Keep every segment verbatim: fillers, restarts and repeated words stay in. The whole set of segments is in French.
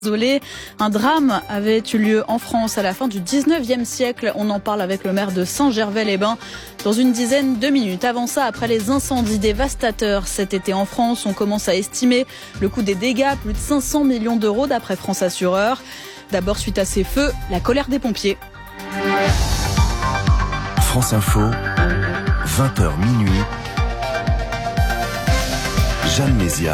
Désolé, un drame avait eu lieu en France à la fin du dix-neuvième siècle. On en parle avec le maire de Saint-Gervais-les-Bains dans une dizaine de minutes. Avant ça, après les incendies dévastateurs cet été en France, on commence à estimer le coût des dégâts, plus de cinq cents millions d'euros d'après France Assureur. D'abord, suite à ces feux, la colère des pompiers. France Info, vingt heures minuit. Jeanne Mézia.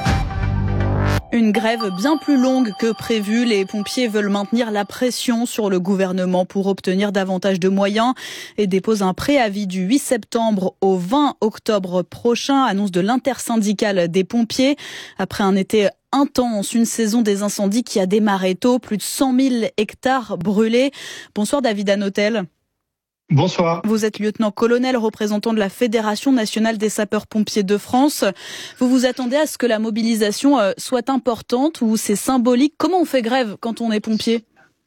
Une grève bien plus longue que prévu. Les pompiers veulent maintenir la pression sur le gouvernement pour obtenir davantage de moyens et déposent un préavis du huit septembre au vingt octobre prochain, annonce de l'intersyndicale des pompiers. Après un été intense, une saison des incendies qui a démarré tôt, plus de cent mille hectares brûlés. Bonsoir David Hanotel. Bonsoir. Vous êtes lieutenant-colonel, représentant de la Fédération nationale des sapeurs-pompiers de France. Vous vous attendez à ce que la mobilisation soit importante ou c'est symbolique? Comment on fait grève quand on est pompier?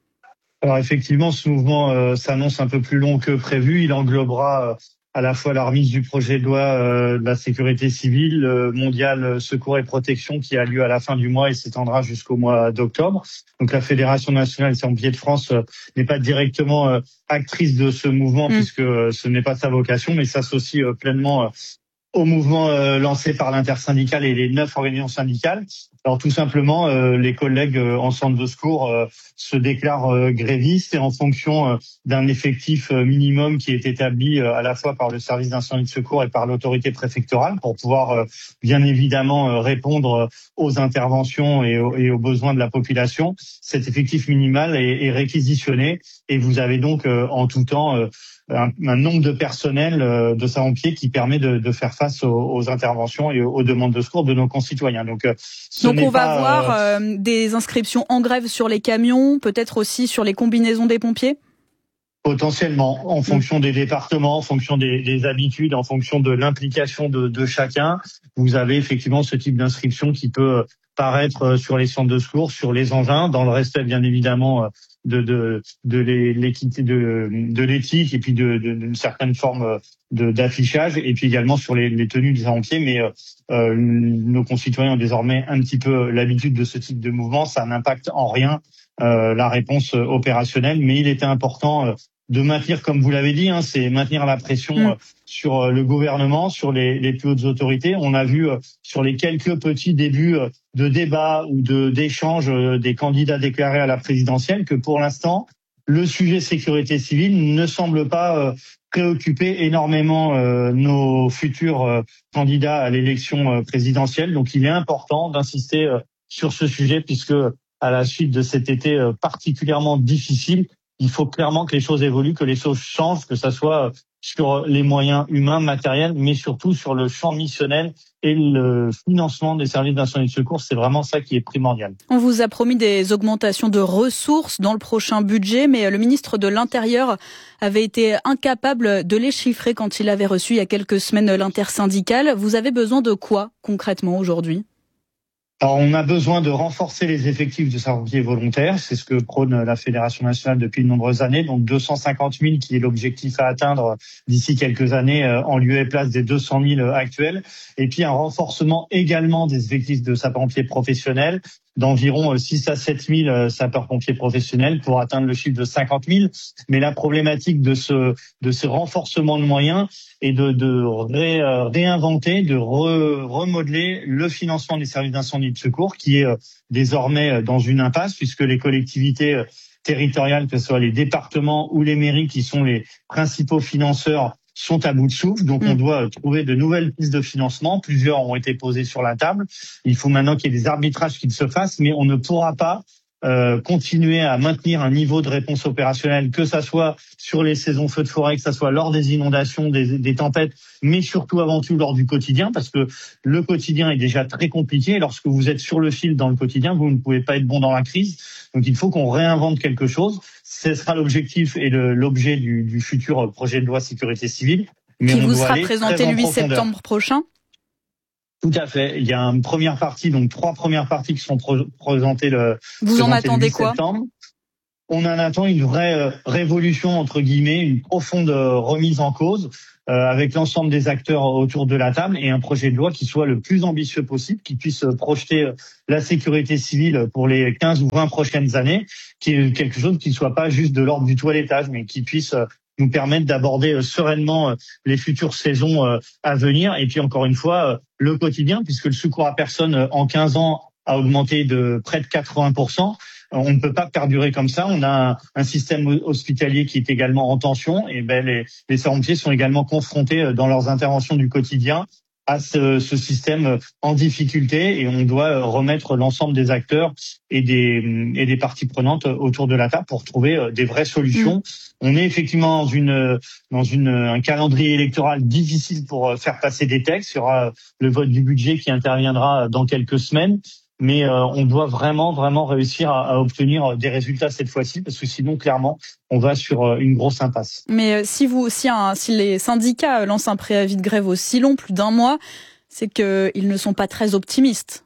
Alors effectivement, ce mouvement euh, s'annonce un peu plus long que prévu. Il englobera euh, à la fois la remise du projet de loi euh, de la sécurité civile, euh, mondial secours et protection qui a lieu à la fin du mois et s'étendra jusqu'au mois d'octobre. Donc la Fédération nationale des sapeurs-pompiers de France euh, n'est pas directement euh, actrice de ce mouvement mmh. puisque euh, ce n'est pas sa vocation, mais s'associe euh, pleinement euh, au mouvement euh, lancé par l'intersyndicale et les neuf organisations syndicales. Alors tout simplement, euh, les collègues euh, en centre de secours euh, se déclarent euh, grévistes et en fonction euh, d'un effectif euh, minimum qui est établi euh, à la fois par le service d'incendie de secours et par l'autorité préfectorale pour pouvoir euh, bien évidemment euh, répondre euh, aux interventions et aux, et aux besoins de la population. Cet effectif minimal est, est réquisitionné et vous avez donc euh, en tout temps euh, Un, un nombre de personnel euh, de sapeurs-pompiers qui permet de, de faire face aux, aux interventions et aux, aux demandes de secours de nos concitoyens. Donc, euh, ce Donc on va pas, voir euh, euh, des inscriptions en grève sur les camions, peut-être aussi sur les combinaisons des pompiers? Potentiellement, en fonction des départements, en fonction des, des habitudes, en fonction de l'implication de, de chacun, vous avez effectivement ce type d'inscription qui peut paraître sur les centres de secours, sur les engins, dans le respect bien évidemment de de de l'équité de de l'éthique et puis de d'une certaine forme de d'affichage et puis également sur les, les tenues des sapeurs-pompiers. Mais euh, nos concitoyens ont désormais un petit peu l'habitude de ce type de mouvement. Ça n'impacte en rien euh, la réponse opérationnelle, mais il était important euh, de maintenir, comme vous l'avez dit, hein, c'est maintenir la pression mmh. sur le gouvernement, sur les, les plus hautes autorités. On a vu sur les quelques petits débuts de débat ou de d'échanges des candidats déclarés à la présidentielle que pour l'instant, le sujet sécurité civile ne semble pas préoccuper énormément nos futurs candidats à l'élection présidentielle. Donc il est important d'insister sur ce sujet puisque à la suite de cet été particulièrement difficile, il faut clairement que les choses évoluent, que les choses changent, que ça soit sur les moyens humains, matériels, mais surtout sur le champ missionnel et le financement des services d'incendie de secours. C'est vraiment ça qui est primordial. On vous a promis des augmentations de ressources dans le prochain budget, mais le ministre de l'Intérieur avait été incapable de les chiffrer quand il avait reçu il y a quelques semaines l'intersyndicale. Vous avez besoin de quoi concrètement aujourd'hui ? Alors, on a besoin de renforcer les effectifs de sapeurs-pompiers volontaires. C'est ce que prône la Fédération nationale depuis de nombreuses années. Donc, deux cent cinquante mille qui est l'objectif à atteindre d'ici quelques années en lieu et place des deux cent mille actuels. Et puis, un renforcement également des effectifs de sapeurs-pompiers professionnels d'environ six à sept mille sapeurs-pompiers professionnels pour atteindre le chiffre de cinquante mille. Mais la problématique de ce, de ce renforcement de moyens est de, de ré, réinventer, de re, remodeler le financement des services d'incendie de secours qui est désormais dans une impasse puisque les collectivités territoriales, que ce soit les départements ou les mairies qui sont les principaux financeurs, sont à bout de souffle. Donc, mmh. on doit trouver de nouvelles pistes de financement. Plusieurs ont été posées sur la table. Il faut maintenant qu'il y ait des arbitrages qui se fassent, mais on ne pourra pas euh, continuer à maintenir un niveau de réponse opérationnelle, que ça soit sur les saisons feux de forêt, que ça soit lors des inondations, des, des tempêtes, mais surtout avant tout lors du quotidien, parce que le quotidien est déjà très compliqué. Lorsque vous êtes sur le fil dans le quotidien, vous ne pouvez pas être bon dans la crise. Donc, il faut qu'on réinvente quelque chose. Ce sera l'objectif et le, l'objet du, du futur projet de loi sécurité civile. Mais qui vous sera présenté le huit septembre prochain ? Tout à fait. Il y a une première partie, donc trois premières parties qui sont pro- présentées le. Vous en attendez quoi ? Septembre. on en attend une vraie euh, révolution, entre guillemets, une profonde euh, remise en cause euh, avec l'ensemble des acteurs autour de la table et un projet de loi qui soit le plus ambitieux possible, qui puisse euh, projeter euh, la sécurité civile pour les quinze ou vingt prochaines années, qui est quelque chose qui ne soit pas juste de l'ordre du toilettage, mais qui puisse euh, nous permettre d'aborder euh, sereinement euh, les futures saisons euh, à venir. Et puis encore une fois, euh, le quotidien, puisque le secours à personne euh, en quinze ans a augmenté de près de quatre-vingts pour cent. On ne peut pas perdurer comme ça. On a un, un système hospitalier qui est également en tension. Et ben les, les sapeurs-pompiers sont également confrontés dans leurs interventions du quotidien à ce, ce système en difficulté. Et on doit remettre l'ensemble des acteurs et des, et des parties prenantes autour de la table pour trouver des vraies solutions. Mmh. On est effectivement dans une dans une un calendrier électoral difficile pour faire passer des textes. Il y aura le vote du budget qui interviendra dans quelques semaines. Mais euh, on doit vraiment, vraiment réussir à, à obtenir des résultats cette fois-ci, parce que sinon, clairement, on va sur euh, une grosse impasse. Mais euh, si vous, si, un, si les syndicats lancent un préavis de grève aussi long, plus d'un mois, c'est qu'ils ne sont pas très optimistes.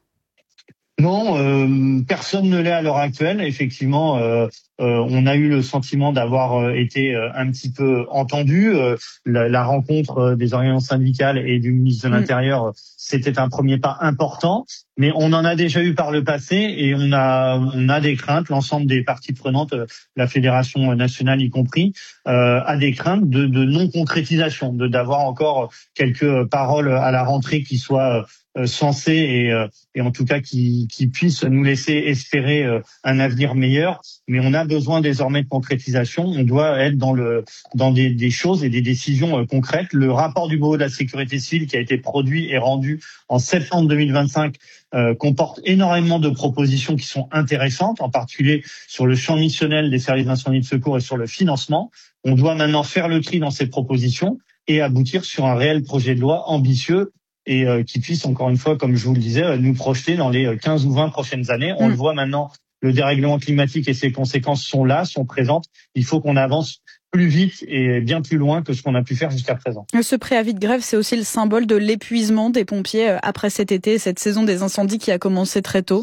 Non, euh, personne ne l'est à l'heure actuelle. Effectivement, euh, euh, on a eu le sentiment d'avoir été un petit peu entendu. Euh, la, la rencontre des organisations syndicales et du ministre de l'Intérieur, mmh. c'était un premier pas important. Mais on en a déjà eu par le passé et on a on a des craintes. L'ensemble des parties prenantes, la Fédération nationale y compris, euh, a des craintes de, de non concrétisation, de d'avoir encore quelques paroles à la rentrée qui soient sensées et, et en tout cas qui, qui puissent nous laisser espérer un avenir meilleur. Mais on a besoin désormais de concrétisation. On doit être dans le dans des, des choses et des décisions concrètes. Le rapport du Bureau de la sécurité civile qui a été produit et rendu en septembre deux mille vingt-cinq euh, comporte énormément de propositions qui sont intéressantes, en particulier sur le champ missionnel des services d'incendie de secours et sur le financement. On doit maintenant faire le tri dans ces propositions et aboutir sur un réel projet de loi ambitieux et euh, qui puisse, encore une fois, comme je vous le disais, nous projeter dans les quinze ou vingt prochaines années. On mmh. le voit maintenant, le dérèglement climatique et ses conséquences sont là, sont présentes. Il faut qu'on avance plus vite et bien plus loin que ce qu'on a pu faire jusqu'à présent. Ce préavis de grève, c'est aussi le symbole de l'épuisement des pompiers après cet été, cette saison des incendies qui a commencé très tôt.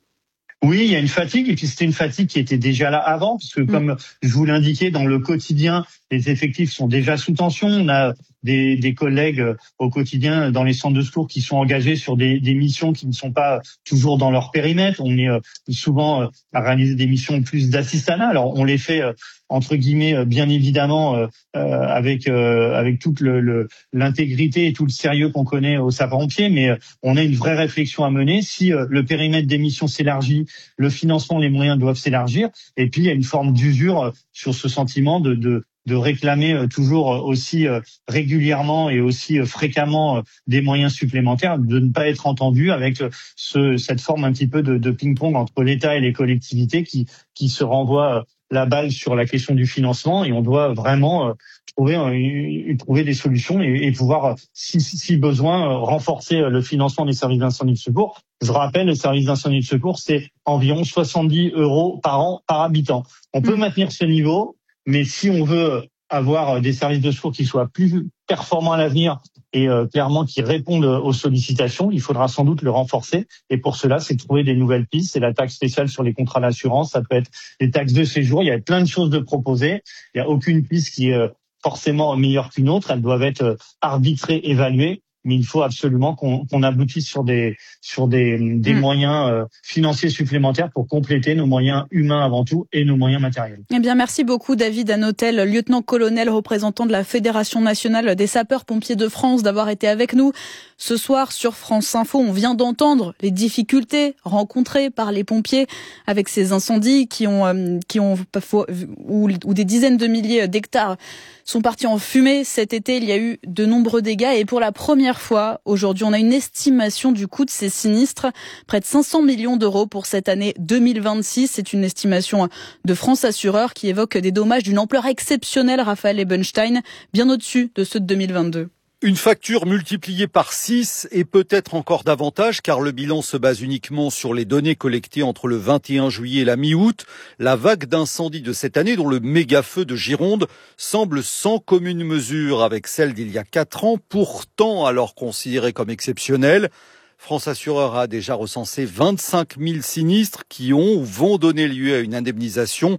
Oui, il y a une fatigue, et puis c'était une fatigue qui était déjà là avant, parce que comme je vous l'indiquais, dans le quotidien, les effectifs sont déjà sous tension. On a des, des collègues au quotidien dans les centres de secours qui sont engagés sur des, des missions qui ne sont pas toujours dans leur périmètre. On est souvent à réaliser des missions plus d'assistanat. Alors on les fait entre guillemets bien évidemment euh, avec euh, avec toute le, le, l'intégrité et tout le sérieux qu'on connaît aux sapeurs-pompiers, mais on a une vraie réflexion à mener. Si euh, le périmètre des missions s'élargit, le financement, les moyens doivent s'élargir. Et puis il y a une forme d'usure sur ce sentiment de, de de réclamer toujours aussi régulièrement et aussi fréquemment des moyens supplémentaires, de ne pas être entendu avec ce, cette forme un petit peu de, de ping-pong entre l'État et les collectivités qui, qui se renvoient la balle sur la question du financement, et on doit vraiment trouver, euh, trouver des solutions et, et pouvoir, si, si besoin, renforcer le financement des services d'incendie de secours. Je rappelle, le service d'incendie de secours, c'est environ soixante-dix euros par an par habitant. On peut mmh. maintenir ce niveau, mais si on veut avoir des services de secours qui soient plus performants à l'avenir et euh, clairement qui répondent aux sollicitations, il faudra sans doute le renforcer. Et pour cela, c'est trouver des nouvelles pistes. C'est la taxe spéciale sur les contrats d'assurance, ça peut être les taxes de séjour. Il y a plein de choses de proposer. Il n'y a aucune piste qui est euh, forcément meilleure qu'une autre. Elles doivent être euh, arbitrées, évaluées. Mais il faut absolument qu'on, qu'on aboutisse sur des sur des, des mmh. moyens euh, financiers supplémentaires pour compléter nos moyens humains avant tout et nos moyens matériels. Eh bien, merci beaucoup David Hanotel, lieutenant-colonel représentant de la Fédération nationale des sapeurs-pompiers de France, d'avoir été avec nous ce soir sur France Info. On vient d'entendre les difficultés rencontrées par les pompiers avec ces incendies qui ont euh, qui ont où, où des dizaines de milliers d'hectares sont partis en fumée cet été. Il y a eu de nombreux dégâts et pour la première fois, aujourd'hui, on a une estimation du coût de ces sinistres. Près de cinq cents millions d'euros pour cette année deux mille vingt-six. C'est une estimation de France Assureur qui évoque des dommages d'une ampleur exceptionnelle, Raphaël Ebenstein, bien au-dessus de ceux de deux mille vingt-deux. Une facture multipliée par six et peut-être encore davantage, car le bilan se base uniquement sur les données collectées entre le vingt et un juillet et la mi-août. La vague d'incendies de cette année, dont le méga-feu de Gironde, semble sans commune mesure avec celle d'il y a quatre ans, pourtant alors considérée comme exceptionnelle. France Assureur a déjà recensé vingt-cinq mille sinistres qui ont ou vont donner lieu à une indemnisation.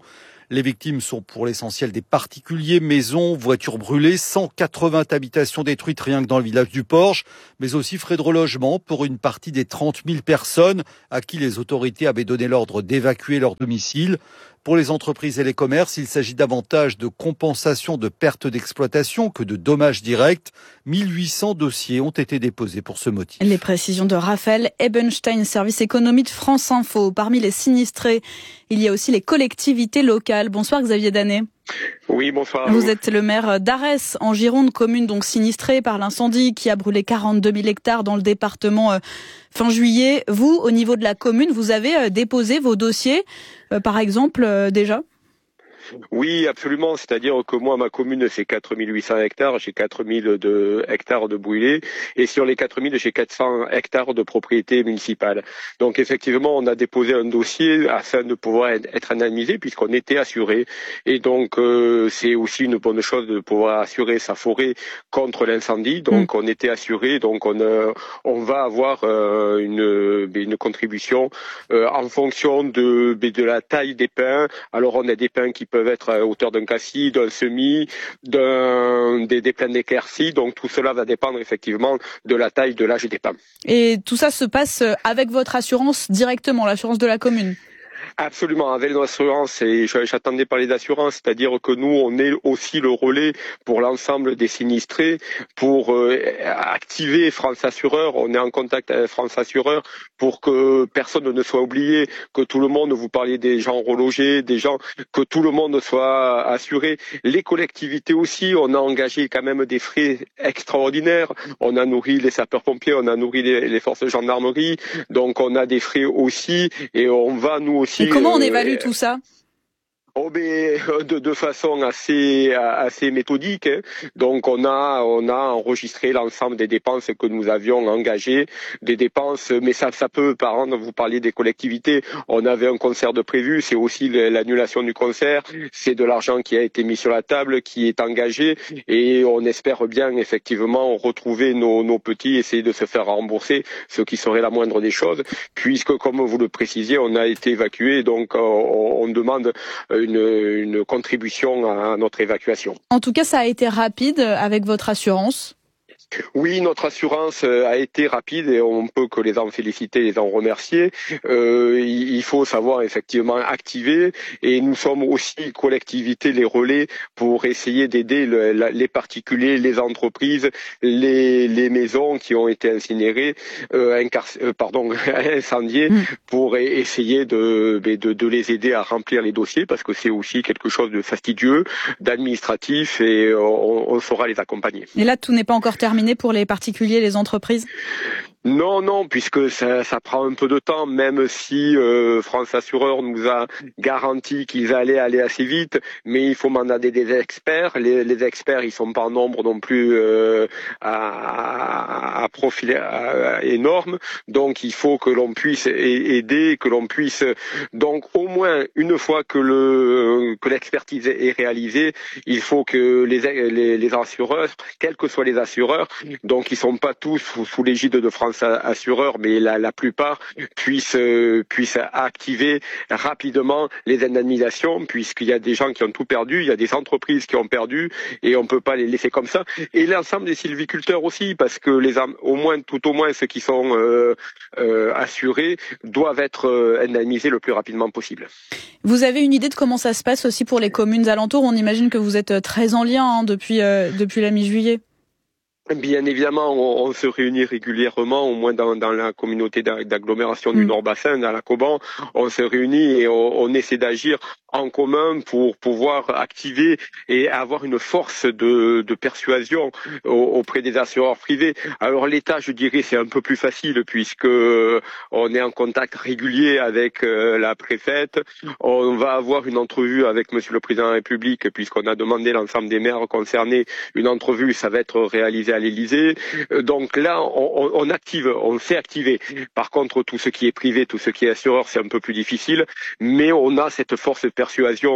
Les victimes sont pour l'essentiel des particuliers, maisons, voitures brûlées, cent quatre-vingts habitations détruites rien que dans le village du Porge, mais aussi frais de relogement pour une partie des trente mille personnes à qui les autorités avaient donné l'ordre d'évacuer leur domicile. Pour les entreprises et les commerces, il s'agit davantage de compensation de pertes d'exploitation que de dommages directs. mille huit cents dossiers ont été déposés pour ce motif. Les précisions de Raphaël Ebenstein, service économie de France Info. Parmi les sinistrés, il y a aussi les collectivités locales. Bonsoir Xavier Danet. Oui, bonsoir. Vous êtes le maire d'Arès, en Gironde, commune donc sinistrée par l'incendie qui a brûlé quarante-deux mille hectares dans le département euh, fin juillet. Vous, au niveau de la commune, vous avez euh, déposé vos dossiers, euh, par exemple, euh, déjà ? Oui, absolument. C'est-à-dire que moi, ma commune, c'est quatre mille huit cents hectares. J'ai quatre mille de hectares de brûlés. Et sur les quatre mille, j'ai quatre cents hectares de propriété municipale. Donc, effectivement, on a déposé un dossier afin de pouvoir être indemnisé puisqu'on était assuré. Et donc, euh, c'est aussi une bonne chose de pouvoir assurer sa forêt contre l'incendie. Donc, mmh. on était assuré. Donc, on, euh, on va avoir euh, une, une contribution euh, en fonction de, de la taille des pins. Alors, on a des pins qui peuvent être à hauteur d'un cassis, d'un semis, d'un, des, des plaines d'éclaircies. Donc tout cela va dépendre effectivement de la taille, de l'âge des pins. Et tout ça se passe avec votre assurance directement, l'assurance de la commune ? Absolument, avec l'assurance, et j'attendais parler d'assurance, c'est-à-dire que nous, on est aussi le relais pour l'ensemble des sinistrés, pour euh, activer France Assureur. On est en contact avec France Assureur pour que personne ne soit oublié, que tout le monde, vous parliez des gens relogés, des gens, que tout le monde soit assuré. Les collectivités aussi, on a engagé quand même des frais extraordinaires. On a nourri les sapeurs-pompiers, on a nourri les, les forces de gendarmerie, donc on a des frais aussi, et on va nous aussi. Et comment on évalue tout ça ? Oh ben, de, de façon assez assez méthodique. Hein. Donc on a on a enregistré l'ensemble des dépenses que nous avions engagées, des dépenses, mais ça ça peut, par exemple, vous parliez des collectivités, on avait un concert de prévu, c'est aussi l'annulation du concert, c'est de l'argent qui a été mis sur la table, qui est engagé, et on espère bien effectivement retrouver nos nos petits, essayer de se faire rembourser, ce qui serait la moindre des choses, puisque comme vous le précisiez, on a été évacué, donc on, on demande Une, une contribution à notre évacuation. En tout cas, ça a été rapide avec votre assurance. Oui, notre assurance a été rapide et on peut que les en féliciter, les en remercier. Euh, il faut savoir effectivement activer, et nous sommes aussi collectivités, les relais, pour essayer d'aider le, la, les particuliers, les entreprises, les, les maisons qui ont été incinérées, euh, incar- euh, pardon, incendiées, mmh. pour essayer de, de, de les aider à remplir les dossiers, parce que c'est aussi quelque chose de fastidieux, d'administratif, et on, on saura les accompagner. Et là, tout n'est pas encore terminé pour les particuliers, les entreprises ? Non, non, puisque ça, ça prend un peu de temps, même si euh, France Assureur nous a garanti qu'ils allaient aller assez vite, mais il faut mandater des experts. Les, les experts, ils sont pas en nombre non plus euh, à, à profil à, à énorme, donc il faut que l'on puisse aider, que l'on puisse donc au moins une fois que le que l'expertise est réalisée, il faut que les les, les assureurs, quels que soient les assureurs, donc ils sont pas tous sous, sous l'égide de France Assureurs, mais la, la plupart puissent euh, puissent activer rapidement les indemnisations, puisqu'il y a des gens qui ont tout perdu, il y a des entreprises qui ont perdu, et on peut pas les laisser comme ça. Et l'ensemble des sylviculteurs aussi, parce que les au moins tout au moins ceux qui sont euh, euh, assurés doivent être euh, indemnisés le plus rapidement possible. Vous avez une idée de comment ça se passe aussi pour les communes alentours ? On imagine que vous êtes très en lien hein, depuis euh, depuis la mi-juillet. Bien évidemment, on, on se réunit régulièrement, au moins dans, dans la communauté d'agglomération du mmh. Nord-Bassin, dans la Coban. On se réunit et on, on essaie d'agir en commun pour pouvoir activer et avoir une force de, de persuasion auprès des assureurs privés. Alors l'État, je dirais, c'est un peu plus facile puisque on est en contact régulier avec la préfète. On va avoir une entrevue avec Monsieur le Président de la République puisqu'on a demandé l'ensemble des maires concernés. Une entrevue, ça va être réalisé à l'Élysée. Donc là, on, on active, on sait activer. Par contre, tout ce qui est privé, tout ce qui est assureur, c'est un peu plus difficile. Mais on a cette force de persuasion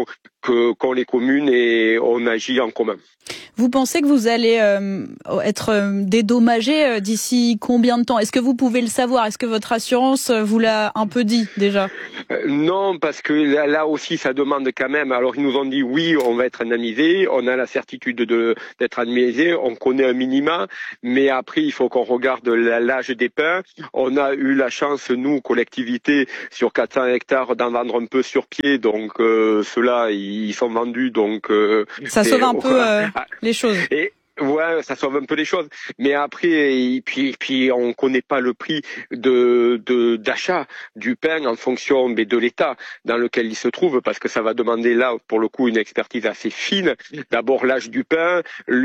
que qu'ont les communes et on agit en commun. Vous pensez que vous allez euh, être euh, dédommagé euh, d'ici combien de temps? Est-ce que vous pouvez le savoir? Est-ce que votre assurance euh, vous l'a un peu dit déjà? euh, Non, parce que là, là aussi, ça demande quand même. Alors, ils nous ont dit oui, on va être indemnisé, on a la certitude de d'être indemnisé, on connaît un minima, mais après, il faut qu'on regarde l'âge des pins. On a eu la chance, nous, collectivité, sur quatre cents hectares, d'en vendre un peu sur pied, donc euh, ceux-là, ils sont vendus, donc... Euh, ça sauve un peu euh, les choses. Et, ouais, ça sauve un peu les choses. Mais après, et puis, et puis, on connaît pas le prix de, de, d'achat du pain en fonction mais de l'état dans lequel il se trouve, parce que ça va demander là, pour le coup, une expertise assez fine. D'abord, l'âge du pain,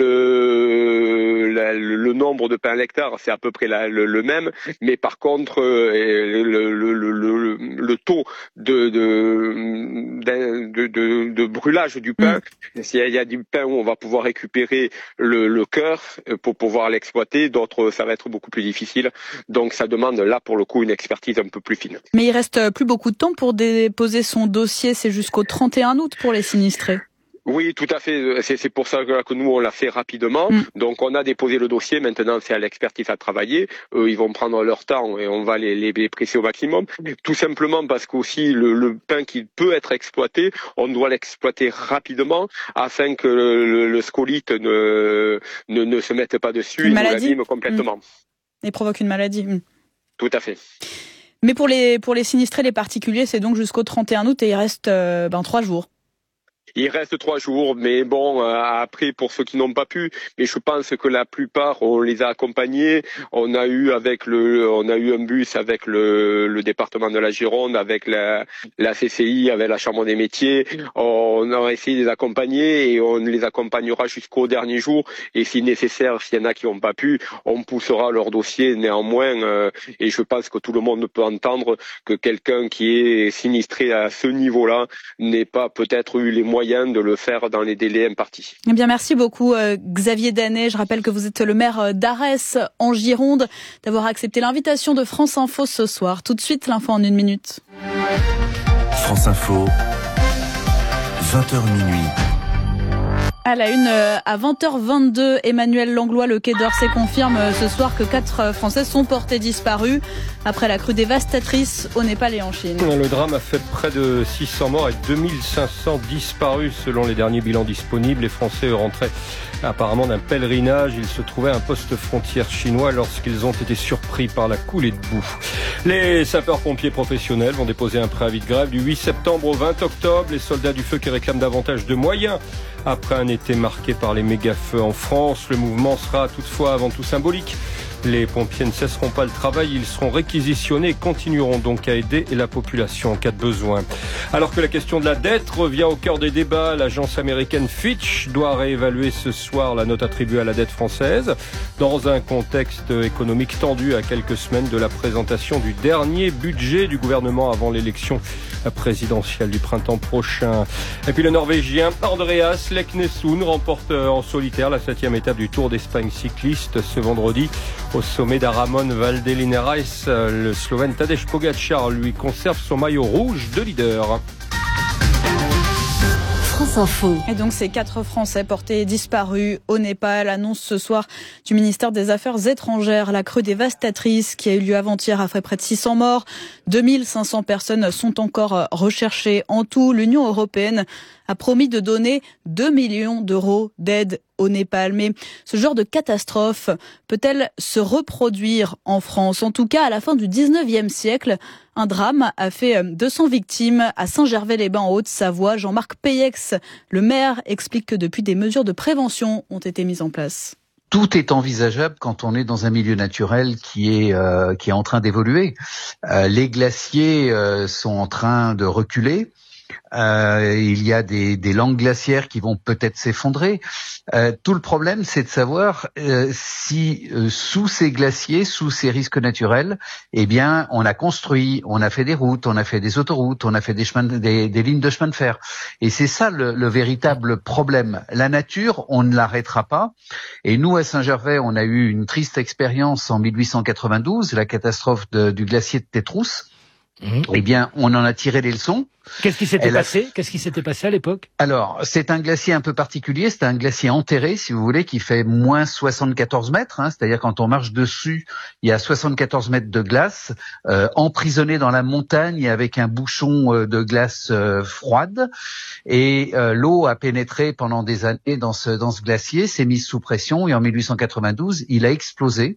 le, la, le nombre de pains à l'hectare, c'est à peu près la, le, le même. Mais par contre, le, le, le, le, le taux de, de, de, de, de brûlage du pain, mmh. s'il y a du pain où on va pouvoir récupérer le le cœur pour pouvoir l'exploiter, d'autres ça va être beaucoup plus difficile, donc ça demande là pour le coup une expertise un peu plus fine. Mais il reste plus beaucoup de temps pour déposer son dossier, c'est jusqu'au trente et un août pour les sinistrés. Oui, tout à fait. C'est, c'est pour ça que, que nous, on l'a fait rapidement. Mm. Donc, on a déposé le dossier. Maintenant, c'est à l'expertise à travailler. Eux, ils vont prendre leur temps et on va les, les presser au maximum. Tout simplement parce qu'aussi, le, le pain qui peut être exploité, on doit l'exploiter rapidement afin que le, le, le scolite ne, ne, ne se mette pas dessus et nous l'abîme complètement. Mm. Et provoque une maladie. Mm. Tout à fait. Mais pour les, pour les sinistrés, les particuliers, c'est donc jusqu'au trente et un août et il reste euh, ben, trois jours. Il reste trois jours, mais bon, euh, après, pour ceux qui n'ont pas pu, mais je pense que la plupart, on les a accompagnés. On a eu avec le, on a eu un bus avec le, le département de la Gironde, avec la, la C C I, avec la Chambre des métiers. On a essayé de les accompagner et on les accompagnera jusqu'au dernier jour. Et si nécessaire, s'il y en a qui n'ont pas pu, on poussera leur dossier néanmoins. Euh, et je pense que tout le monde peut entendre que quelqu'un qui est sinistré à ce niveau-là n'ait pas peut-être eu les moyens de le faire dans les délais impartis. Eh bien, merci beaucoup euh, Xavier Danet. Je rappelle que vous êtes le maire d'Arès en Gironde, d'avoir accepté l'invitation de France Info ce soir. Tout de suite, l'info en une minute. France Info, vingt heures minuit. À la une, à vingt heures vingt-deux, Emmanuel Langlois, le Quai d'Orsay confirme ce soir que quatre Français sont portés disparus après la crue dévastatrice au Népal et en Chine. Le drame a fait près de six cents morts et deux mille cinq cents disparus selon les derniers bilans disponibles. Les Français rentraient apparemment d'un pèlerinage. Ils se trouvaient à un poste frontière chinois lorsqu'ils ont été surpris par la coulée de boue. Les sapeurs-pompiers professionnels vont déposer un préavis de grève du huit septembre au vingt octobre. Les soldats du feu qui réclament davantage de moyens après un été marqué par les méga-feux en France. Le mouvement sera toutefois avant tout symbolique. Les pompiers ne cesseront pas le travail, ils seront réquisitionnés et continueront donc à aider la population en cas de besoin. Alors que la question de la dette revient au cœur des débats, l'agence américaine Fitch doit réévaluer ce soir la note attribuée à la dette française dans un contexte économique tendu à quelques semaines de la présentation du dernier budget du gouvernement avant l'élection présidentielle du printemps prochain. Et puis le Norvégien Andreas Leknesund remporte en solitaire la septième étape du Tour d'Espagne cycliste ce vendredi. Au sommet d'Aramon Valdelinares, le Slovène Tadej Pogačar lui conserve son maillot rouge de leader. France Info. Et donc ces quatre Français portés disparus au Népal, annonce ce soir du ministère des Affaires étrangères. La crue dévastatrice qui a eu lieu avant-hier a fait près de six cents morts. deux mille cinq cents personnes sont encore recherchées en tout. L'Union européenne a promis de donner deux millions d'euros d'aide au Népal. Mais ce genre de catastrophe peut-elle se reproduire en France? En tout cas, à la fin du dix-neuvième siècle, un drame a fait deux cents victimes à Saint-Gervais-les-Bains en Haute-Savoie. Jean-Marc Peyex, le maire, explique que depuis des mesures de prévention ont été mises en place. Tout est envisageable quand on est dans un milieu naturel qui est euh, qui est en train d'évoluer. Euh, les glaciers euh, sont en train de reculer. Euh, il y a des, des langues glaciaires qui vont peut-être s'effondrer. Euh, tout le problème, c'est de savoir euh, si euh, sous ces glaciers, sous ces risques naturels, eh bien, on a construit, on a fait des routes, on a fait des autoroutes, on a fait des chemins, des, des lignes de chemin de fer. Et c'est ça le, le véritable problème. La nature, on ne l'arrêtera pas. Et nous, à Saint-Gervais, on a eu une triste expérience en mille huit cent quatre-vingt-douze, la catastrophe de, du glacier de Tétrousse, Mmh. Eh bien, on en a tiré des leçons. Qu'est-ce qui s'était Elle passé a... Qu'est-ce qui s'était passé à l'époque? Alors, c'est un glacier un peu particulier. C'est un glacier enterré, si vous voulez, qui fait moins soixante-quatorze mètres. Hein, c'est-à-dire quand on marche dessus, il y a soixante-quatorze mètres de glace, euh, emprisonné dans la montagne avec un bouchon euh, de glace euh, froide. Et euh, l'eau a pénétré pendant des années dans ce dans ce glacier, s'est mise sous pression et en mille huit cent quatre-vingt-douze, il a explosé.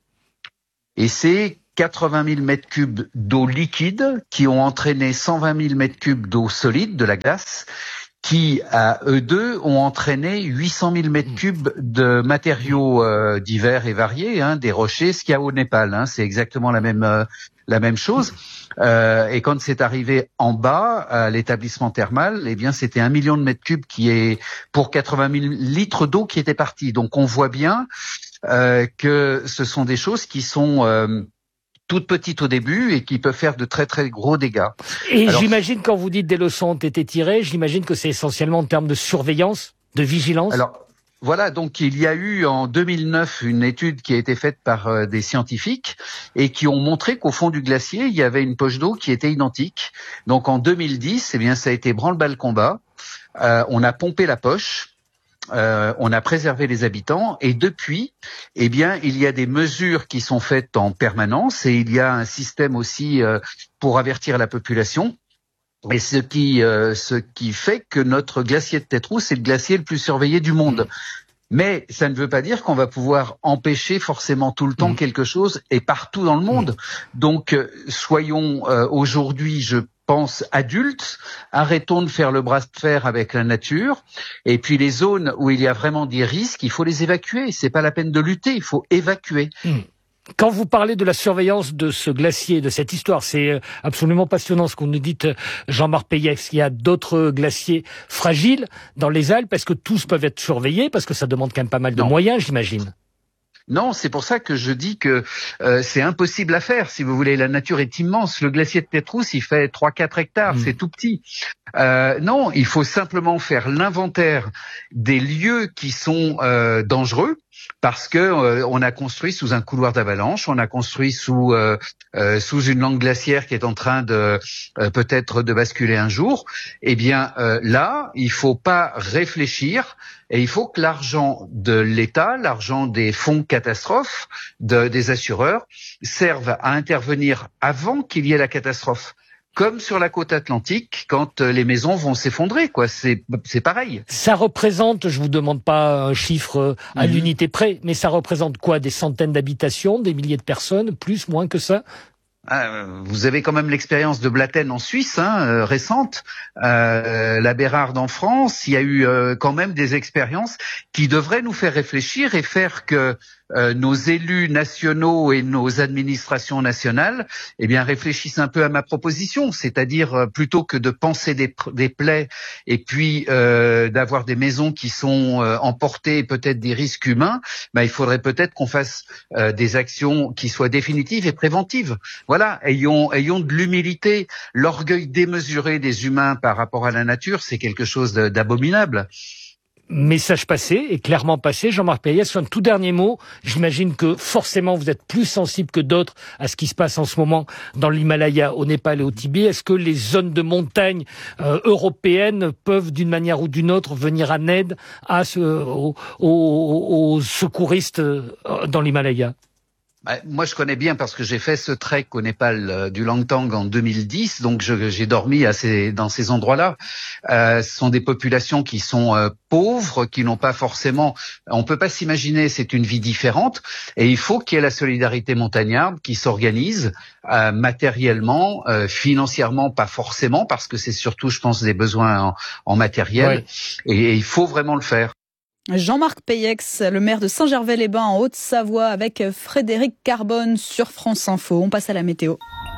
Et c'est quatre-vingt mille mètres cubes d'eau liquide qui ont entraîné cent vingt mille mètres cubes d'eau solide, de la glace, qui, à eux deux, ont entraîné huit cent mille mètres cubes de matériaux euh, divers et variés, hein, des rochers, ce qu'il y a au Népal. Hein, c'est exactement la même euh, la même chose. Euh, et quand c'est arrivé en bas, à l'établissement thermal, eh bien, c'était un million de mètres cubes qui est pour quatre-vingt mille litres d'eau qui étaient partis. Donc, on voit bien euh, que ce sont des choses qui sont euh, toutes petites au début et qui peuvent faire de très très gros dégâts. Et Alors, j'imagine, quand vous dites des leçons ont été tirées, j'imagine que c'est essentiellement en termes de surveillance, de vigilance. Alors, voilà, donc il y a eu en deux mille neuf une étude qui a été faite par euh, des scientifiques et qui ont montré qu'au fond du glacier, il y avait une poche d'eau qui était identique. Donc en deux mille dix, eh bien ça a été branle-bas-le-combat. Euh, on a pompé la poche. Euh, on a préservé les habitants et depuis, eh bien, il y a des mesures qui sont faites en permanence et il y a un système aussi euh, pour avertir la population. Et ce qui, euh, ce qui fait que notre glacier de Tétrousse est le glacier le plus surveillé du monde. Mais ça ne veut pas dire qu'on va pouvoir empêcher forcément tout le temps mmh. quelque chose et partout dans le monde. Mmh. Donc, euh, soyons euh, aujourd'hui, je pense, adultes, arrêtons de faire le bras de fer avec la nature. Et puis les zones où il y a vraiment des risques, il faut les évacuer. C'est pas la peine de lutter, il faut évacuer. Mmh. Quand vous parlez de la surveillance de ce glacier, de cette histoire, c'est absolument passionnant ce qu'on nous dit, Jean-Marc Peyex. Il y a d'autres glaciers fragiles dans les Alpes. Est-ce que tous peuvent être surveillés? Parce que ça demande quand même pas mal de non. moyens, j'imagine. Non, c'est pour ça que je dis que euh, c'est impossible à faire. Si vous voulez, la nature est immense. Le glacier de Tétrousse, il fait trois quatre hectares, mmh. c'est tout petit. Euh, non, il faut simplement faire l'inventaire des lieux qui sont euh, dangereux. Parce que euh, on a construit sous un couloir d'avalanche, on a construit sous euh, euh, sous une langue glaciaire qui est en train de euh, peut-être de basculer un jour. Eh bien euh, là, il faut pas réfléchir et il faut que l'argent de l'État, l'argent des fonds catastrophes, de, des assureurs, serve à intervenir avant qu'il y ait la catastrophe. Comme sur la côte atlantique, quand les maisons vont s'effondrer, quoi. C'est, c'est pareil. Ça représente, je vous demande pas un chiffre à mmh. l'unité près, mais ça représente quoi? Des centaines d'habitations, des milliers de personnes, plus, moins que ça? Ah, vous avez quand même l'expérience de Blatten en Suisse, hein, euh, récente, euh, la Bérarde en France. Il y a eu euh, quand même des expériences qui devraient nous faire réfléchir et faire que euh, nos élus nationaux et nos administrations nationales, eh bien, réfléchissent un peu à ma proposition, c'est-à-dire euh, plutôt que de penser des, des plaies et puis euh, d'avoir des maisons qui sont euh, emportées et peut-être des risques humains, bah, il faudrait peut-être qu'on fasse euh, des actions qui soient définitives et préventives. Voilà, ayons, ayons de l'humilité. L'orgueil démesuré des humains par rapport à la nature, c'est quelque chose de, d'abominable. Message passé, et clairement passé. Jean-Marc Peyex, un tout dernier mot. J'imagine que forcément vous êtes plus sensible que d'autres à ce qui se passe en ce moment dans l'Himalaya, au Népal et au Tibet. Est-ce que les zones de montagne euh, européennes peuvent d'une manière ou d'une autre venir en aide à ce, aux, aux, aux secouristes dans l'Himalaya? Moi, je connais bien parce que j'ai fait ce trek au Népal euh, du Langtang en deux mille dix, donc je, j'ai dormi à ces, dans ces endroits-là. Euh, ce sont des populations qui sont euh, pauvres, qui n'ont pas forcément... On peut pas s'imaginer, c'est une vie différente, et il faut qu'il y ait la solidarité montagnarde qui s'organise euh, matériellement, euh, financièrement, pas forcément, parce que c'est surtout, je pense, des besoins en, en matériel, ouais. et, et il faut vraiment le faire. Jean-Marc Peyex, le maire de Saint-Gervais-les-Bains en Haute-Savoie, avec Frédéric Carbone sur France Info. On passe à la météo.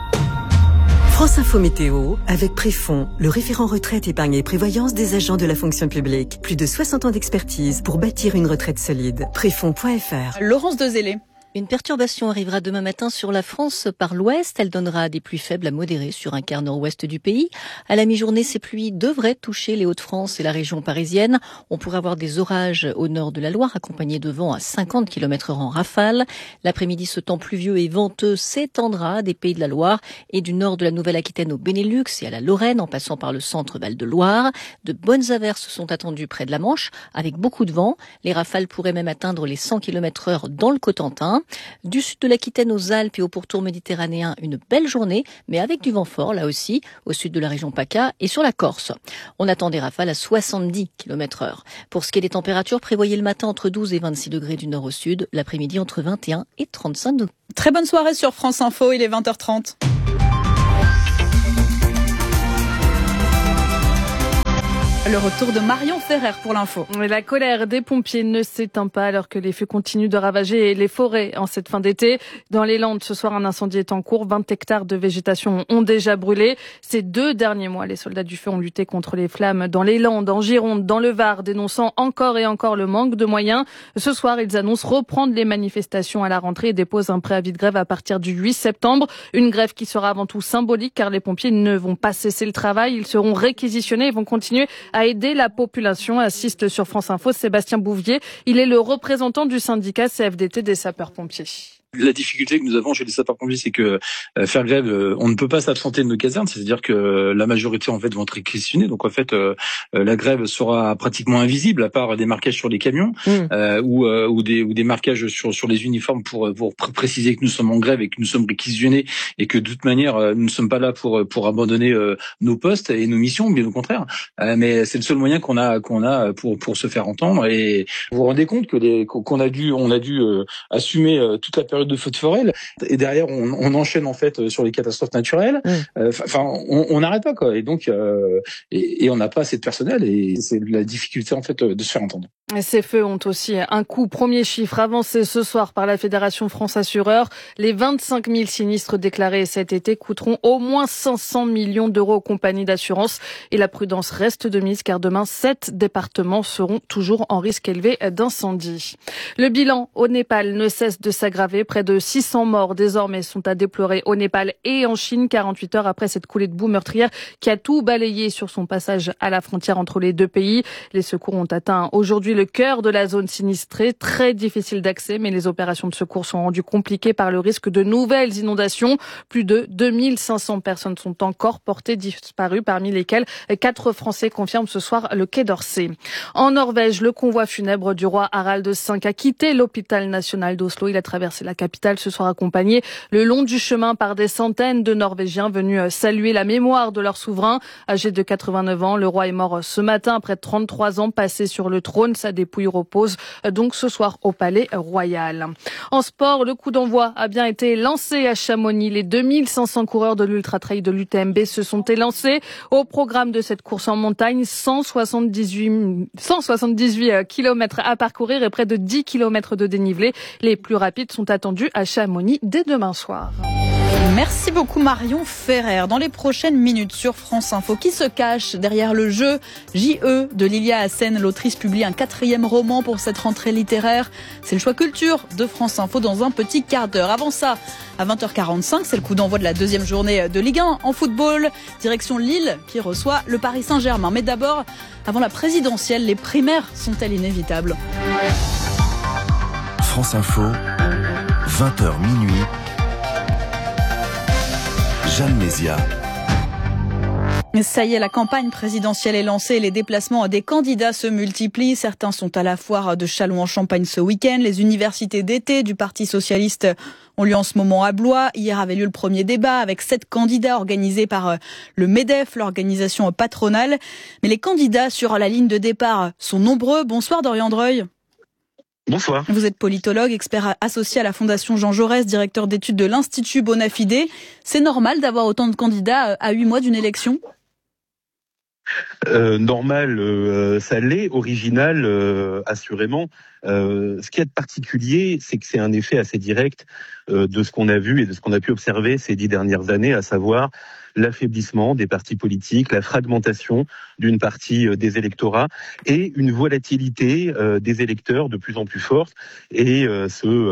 France Info Météo, avec Préfond, le référent retraite, épargne et prévoyance des agents de la fonction publique. Plus de soixante ans d'expertise pour bâtir une retraite solide. Préfond point F R. Laurence Dezellé. Une perturbation arrivera demain matin sur la France par l'ouest. Elle donnera des pluies faibles à modérées sur un quart nord-ouest du pays. À la mi-journée, ces pluies devraient toucher les Hauts-de-France et la région parisienne. On pourrait avoir des orages au nord de la Loire, accompagnés de vents à cinquante kilomètres heure en rafale. L'après-midi, ce temps pluvieux et venteux s'étendra des Pays de la Loire et du nord de la Nouvelle-Aquitaine au Benelux et à la Lorraine, en passant par le centre Val-de-Loire. De bonnes averses sont attendues près de la Manche, avec beaucoup de vent. Les rafales pourraient même atteindre les cent kilomètres heure dans le Cotentin. Du sud de l'Aquitaine aux Alpes et au pourtour méditerranéen, une belle journée, mais avec du vent fort, là aussi, au sud de la région PACA et sur la Corse. On attend des rafales à soixante-dix kilomètres heure. Pour ce qui est des températures, prévoyez le matin entre douze et vingt-six degrés du nord au sud, l'après-midi entre vingt et un et trente-cinq degrés. Très bonne soirée sur France Info, il est vingt heures trente. Le retour de Marion Ferrer pour l'info. La colère des pompiers ne s'éteint pas alors que les feux continuent de ravager les forêts en cette fin d'été. Dans les Landes, ce soir, un incendie est en cours. vingt hectares de végétation ont déjà brûlé. Ces deux derniers mois, les soldats du feu ont lutté contre les flammes dans les Landes, en Gironde, dans le Var, dénonçant encore et encore le manque de moyens. Ce soir, ils annoncent reprendre les manifestations à la rentrée et déposent un préavis de grève à partir du huit septembre. Une grève qui sera avant tout symbolique car les pompiers ne vont pas cesser le travail. Ils seront réquisitionnés et vont continuer à aider la population. Assiste sur France Info Sébastien Bouvier. Il est le représentant du syndicat C F D T des sapeurs-pompiers. La difficulté que nous avons chez les sapeurs-pompiers, c'est que euh, faire grève, euh, on ne peut pas s'absenter de nos casernes, c'est-à-dire que euh, la majorité en fait vont être réquisitionnés. Donc en fait, euh, euh, la grève sera pratiquement invisible à part des marquages sur les camions mmh. euh, ou, euh, ou des ou des marquages sur sur les uniformes pour pour pr- préciser que nous sommes en grève et que nous sommes réquisitionnés et que de toute manière euh, nous ne sommes pas là pour pour abandonner euh, nos postes et nos missions, bien au contraire. Euh, mais c'est le seul moyen qu'on a qu'on a pour pour se faire entendre. Et vous vous rendez compte que les qu'on a dû on a dû euh, assumer euh, toute la période de feux de forêt et derrière on, on enchaîne en fait sur les catastrophes naturelles. Enfin, mmh. euh, on n'arrête pas quoi. Et donc euh, et, et on n'a pas assez de personnel et c'est la difficulté en fait de se faire entendre. Et ces feux ont aussi un coût. Premier chiffre avancé ce soir par la Fédération France Assureurs. Les vingt-cinq mille sinistres déclarés cet été coûteront au moins cinq cents millions d'euros aux compagnies d'assurance. Et la prudence reste de mise car demain, sept départements seront toujours en risque élevé d'incendie. Le bilan au Népal ne cesse de s'aggraver. Près de six cents morts désormais sont à déplorer au Népal et en Chine, quarante-huit heures après cette coulée de boue meurtrière qui a tout balayé sur son passage à la frontière entre les deux pays. Les secours ont atteint aujourd'hui le cœur de la zone sinistrée, très difficile d'accès, mais les opérations de secours sont rendues compliquées par le risque de nouvelles inondations. Plus de deux mille cinq cents personnes sont encore portées disparues, parmi lesquelles quatre Français confirment ce soir le Quai d'Orsay. En Norvège, le convoi funèbre du roi Harald cinq a quitté l'hôpital national d'Oslo. Il a traversé la capitale ce soir accompagné le long du chemin par des centaines de Norvégiens venus saluer la mémoire de leur souverain. Âgé de quatre-vingt-neuf ans, le roi est mort ce matin après trente-trois ans passés sur le trône. Sa dépouille repose donc ce soir au Palais Royal. En sport, le coup d'envoi a bien été lancé à Chamonix. Les deux mille cinq cents coureurs de l'Ultra Trail de l'U T M B se sont élancés. Au programme de cette course en montagne, cent soixante-dix-huit kilomètres à parcourir et près de dix kilomètres de dénivelé. Les plus rapides sont attendus à Chamonix dès demain soir. Merci beaucoup Marion Ferrer. Dans les prochaines minutes sur France Info, qui se cache derrière le jeu J E de Lilia Hassen? L'autrice publie un quatrième roman pour cette rentrée littéraire. C'est le choix culture de France Info dans un petit quart d'heure. Avant ça, à vingt heures quarante-cinq, c'est le coup d'envoi de la deuxième journée de Ligue un en football. Direction Lille qui reçoit le Paris Saint-Germain. Mais d'abord, avant la présidentielle, les primaires sont-elles inévitables? France Info, vingt heures minuit. Jeanne Mézia. Ça y est, la campagne présidentielle est lancée. Les déplacements des candidats se multiplient. Certains sont à la foire de Châlons-en-Champagne ce week-end. Les universités d'été du Parti socialiste ont lieu en ce moment à Blois. Hier avait lieu le premier débat avec sept candidats organisés par le MEDEF, l'organisation patronale. Mais les candidats sur la ligne de départ sont nombreux. Bonsoir Dorian Dreuil. Bonsoir. Vous êtes politologue, expert associé à la Fondation Jean Jaurès, directeur d'études de l'Institut Bonafide. C'est normal d'avoir autant de candidats à huit mois d'une élection ? Euh, normal, euh, ça l'est. Original, euh, assurément. Euh, ce qui est de particulier, c'est que c'est un effet assez direct euh, de ce qu'on a vu et de ce qu'on a pu observer ces dix dernières années, à savoir l'affaiblissement des partis politiques, la fragmentation d'une partie euh, des électorats et une volatilité euh, des électeurs de plus en plus forte et euh, ce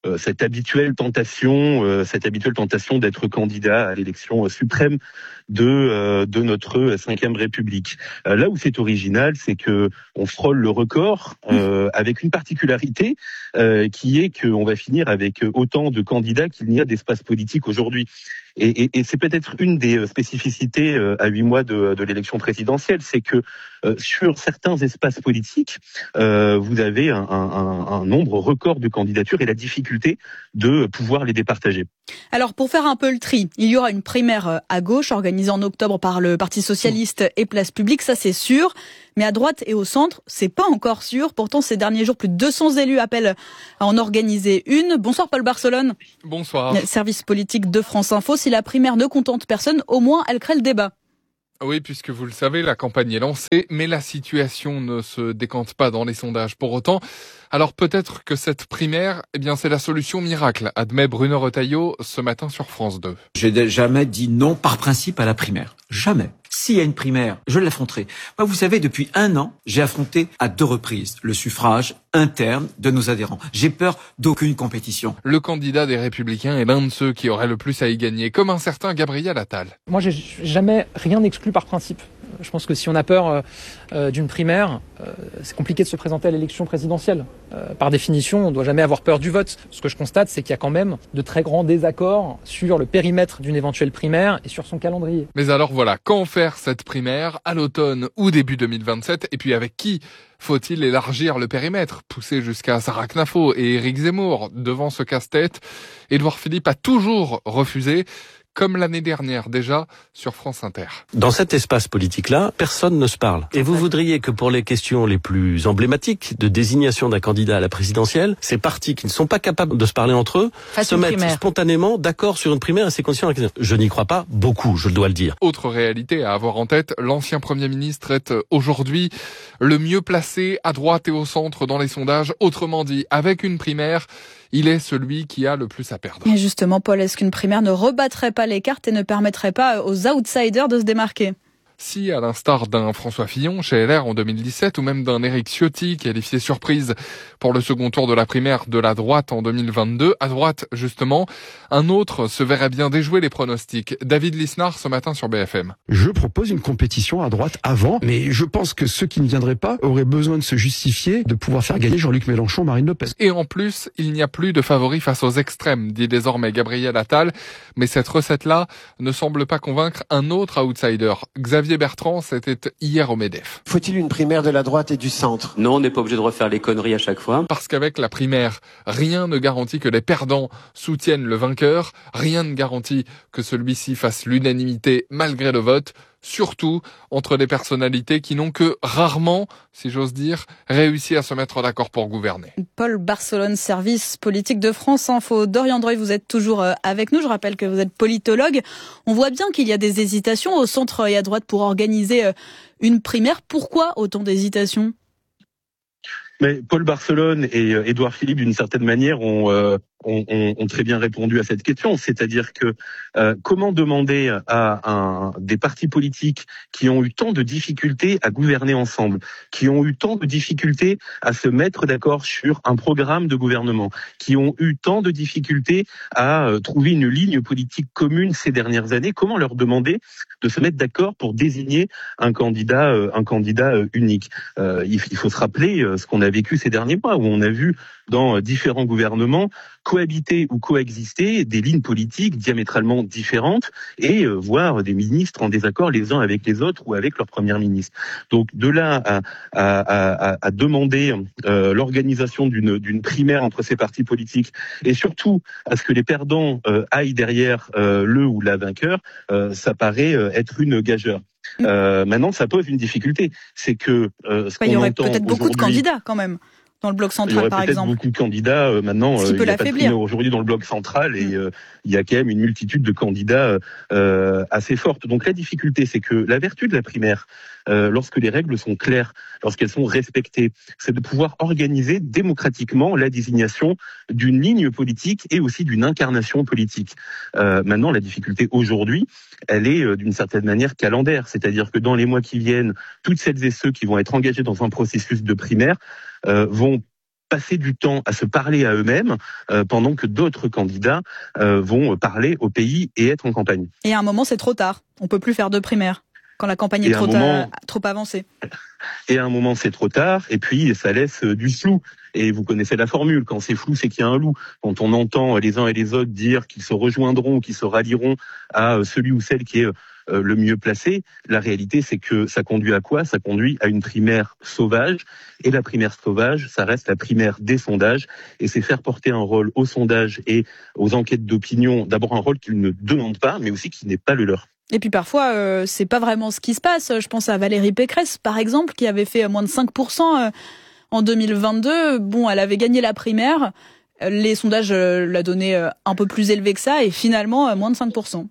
euh, cette habituelle tentation, euh, cette habituelle tentation d'être candidat à l'élection suprême de euh, de notre cinquième République. Euh, là où c'est original, c'est que on frôle le record euh, avec une particularité euh, qui est qu'on va finir avec autant de candidats qu'il n'y a d'espace politique aujourd'hui. Et, et, et c'est peut-être une des spécificités euh, à huit mois de, de l'élection présidentielle, c'est que euh, sur certains espaces politiques, euh, vous avez un, un, un nombre record de candidatures et la difficulté de pouvoir les départager. Alors pour faire un peu le tri, il y aura une primaire à gauche organisée en octobre par le Parti Socialiste et Place Publique, ça c'est sûr. Mais à droite et au centre, c'est pas encore sûr. Pourtant, ces derniers jours, plus de deux cents élus appellent à en organiser une. Bonsoir Paul Barcelone. Bonsoir. Service politique de France Info. Si la primaire ne contente personne, au moins elle crée le débat. Oui, puisque vous le savez, la campagne est lancée, mais la situation ne se décante pas dans les sondages pour autant. Alors peut-être que cette primaire, eh bien, c'est la solution miracle, admet Bruno Retailleau ce matin sur France deux. J'ai jamais dit non par principe à la primaire. Jamais. S'il y a une primaire, je l'affronterai. Moi, vous savez, depuis un an, j'ai affronté à deux reprises le suffrage interne de nos adhérents. J'ai peur d'aucune compétition. Le candidat des Républicains est l'un de ceux qui aurait le plus à y gagner, comme un certain Gabriel Attal. Moi, j'ai jamais rien exclu par principe. Je pense que si on a peur euh, d'une primaire, euh, c'est compliqué de se présenter à l'élection présidentielle. Euh, par définition, on ne doit jamais avoir peur du vote. Ce que je constate, c'est qu'il y a quand même de très grands désaccords sur le périmètre d'une éventuelle primaire et sur son calendrier. Mais alors voilà, quand faire cette primaire, à l'automne ou début deux mille vingt-sept, et puis avec qui ? Faut-il élargir le périmètre, pousser jusqu'à Sarah Knafo et Éric Zemmour devant ce casse-tête ? Édouard Philippe a toujours refusé, comme l'année dernière déjà sur France Inter. Dans cet espace politique-là, personne ne se parle. Et vous voudriez que pour les questions les plus emblématiques de désignation d'un candidat à la présidentielle, ces partis qui ne sont pas capables de se parler entre eux Fasse se mettent primaire. spontanément d'accord sur une primaire à ces conditions. Je n'y crois pas beaucoup, je dois le dire. Autre réalité à avoir en tête, l'ancien Premier ministre est aujourd'hui le mieux placé à droite et au centre dans les sondages. Autrement dit, avec une primaire, il est celui qui a le plus à perdre. Et justement, Paul, est-ce qu'une primaire ne rebattrait pas les cartes et ne permettrait pas aux outsiders de se démarquer ? Si, à l'instar d'un François Fillon chez L R en deux mille dix-sept ou même d'un Éric Ciotti qualifié surprise pour le second tour de la primaire de la droite en deux mille vingt-deux, à droite justement, un autre se verrait bien déjouer les pronostics. David Lisnard ce matin sur B F M. Je propose une compétition à droite avant, mais je pense que ceux qui ne viendraient pas auraient besoin de se justifier, de pouvoir faire gagner Jean-Luc Mélenchon, Marine Le Pen. Et en plus, il n'y a plus de favoris face aux extrêmes, dit désormais Gabriel Attal, mais cette recette-là ne semble pas convaincre un autre outsider, Xavier Bertrand, c'était hier au MEDEF. Faut-il une primaire de la droite et du centre ? Non, on n'est pas obligé de refaire les conneries à chaque fois. Parce qu'avec la primaire, rien ne garantit que les perdants soutiennent le vainqueur, rien ne garantit que celui-ci fasse l'unanimité malgré le vote, surtout entre des personnalités qui n'ont que rarement, si j'ose dire, réussi à se mettre d'accord pour gouverner. Paul Barcelone, service politique de France Info. Dorian Droy, vous êtes toujours avec nous. Je rappelle que vous êtes politologue. On voit bien qu'il y a des hésitations au centre et à droite pour organiser une primaire. Pourquoi autant d'hésitations ? Mais Paul Barcelone et Édouard Philippe, d'une certaine manière, ont, euh, ont, ont, ont très bien répondu à cette question. C'est-à-dire que euh, comment demander à un, des partis politiques qui ont eu tant de difficultés à gouverner ensemble, qui ont eu tant de difficultés à se mettre d'accord sur un programme de gouvernement, qui ont eu tant de difficultés à euh, trouver une ligne politique commune ces dernières années, comment leur demander de se mettre d'accord pour désigner un candidat, euh, un candidat euh, unique ? euh, il, il faut se rappeler euh, ce qu'on a vécu ces derniers mois, où on a vu dans différents gouvernements cohabiter ou coexister des lignes politiques diamétralement différentes et euh, voir des ministres en désaccord les uns avec les autres ou avec leur premier ministre. Donc de là à, à, à, à demander euh, l'organisation d'une, d'une primaire entre ces partis politiques et surtout à ce que les perdants euh, aillent derrière euh, le ou la vainqueur, euh, ça paraît euh, être une gageure. Euh, maintenant, ça pose une difficulté, c'est que euh, ce bah, qu'on il y aurait entend peut-être beaucoup de candidats quand même dans le bloc central, par exemple. Il y aurait peut-être beaucoup de candidats euh, maintenant. Ce qui euh, peut il y a pas de primaire aujourd'hui dans le bloc central et euh, il y a quand même une multitude de candidats euh, assez forte. Donc la difficulté, c'est que la vertu de la primaire, euh, lorsque les règles sont claires, lorsqu'elles sont respectées, c'est de pouvoir organiser démocratiquement la désignation d'une ligne politique et aussi d'une incarnation politique. Euh, maintenant, la difficulté aujourd'hui, elle est euh, d'une certaine manière calendaire, c'est-à-dire que dans les mois qui viennent, toutes celles et ceux qui vont être engagés dans un processus de primaire euh, vont passer du temps à se parler à eux-mêmes euh, pendant que d'autres candidats euh, vont parler au pays et être en campagne. Et à un moment, c'est trop tard. On peut plus faire de primaire quand la campagne est trop, moment, ta... trop avancée. Et à un moment, c'est trop tard. Et puis, ça laisse du flou. Et vous connaissez la formule. Quand c'est flou, c'est qu'il y a un loup. Quand on entend les uns et les autres dire qu'ils se rejoindront, qu'ils se rallieront à celui ou celle qui est le mieux placé, la réalité, c'est que ça conduit à quoi ? Ça conduit à une primaire sauvage. Et la primaire sauvage, ça reste la primaire des sondages. Et c'est faire porter un rôle aux sondages et aux enquêtes d'opinion. D'abord, un rôle qu'ils ne demandent pas, mais aussi qui n'est pas le leur. Et puis parfois, euh, c'est pas vraiment ce qui se passe. Je pense à Valérie Pécresse, par exemple, qui avait fait moins de cinq pour cent euh, en deux mille vingt-deux. Bon, elle avait gagné la primaire. Les sondages euh, la donnaient euh, un peu plus élevé que ça, et finalement, euh, moins de cinq pour cent.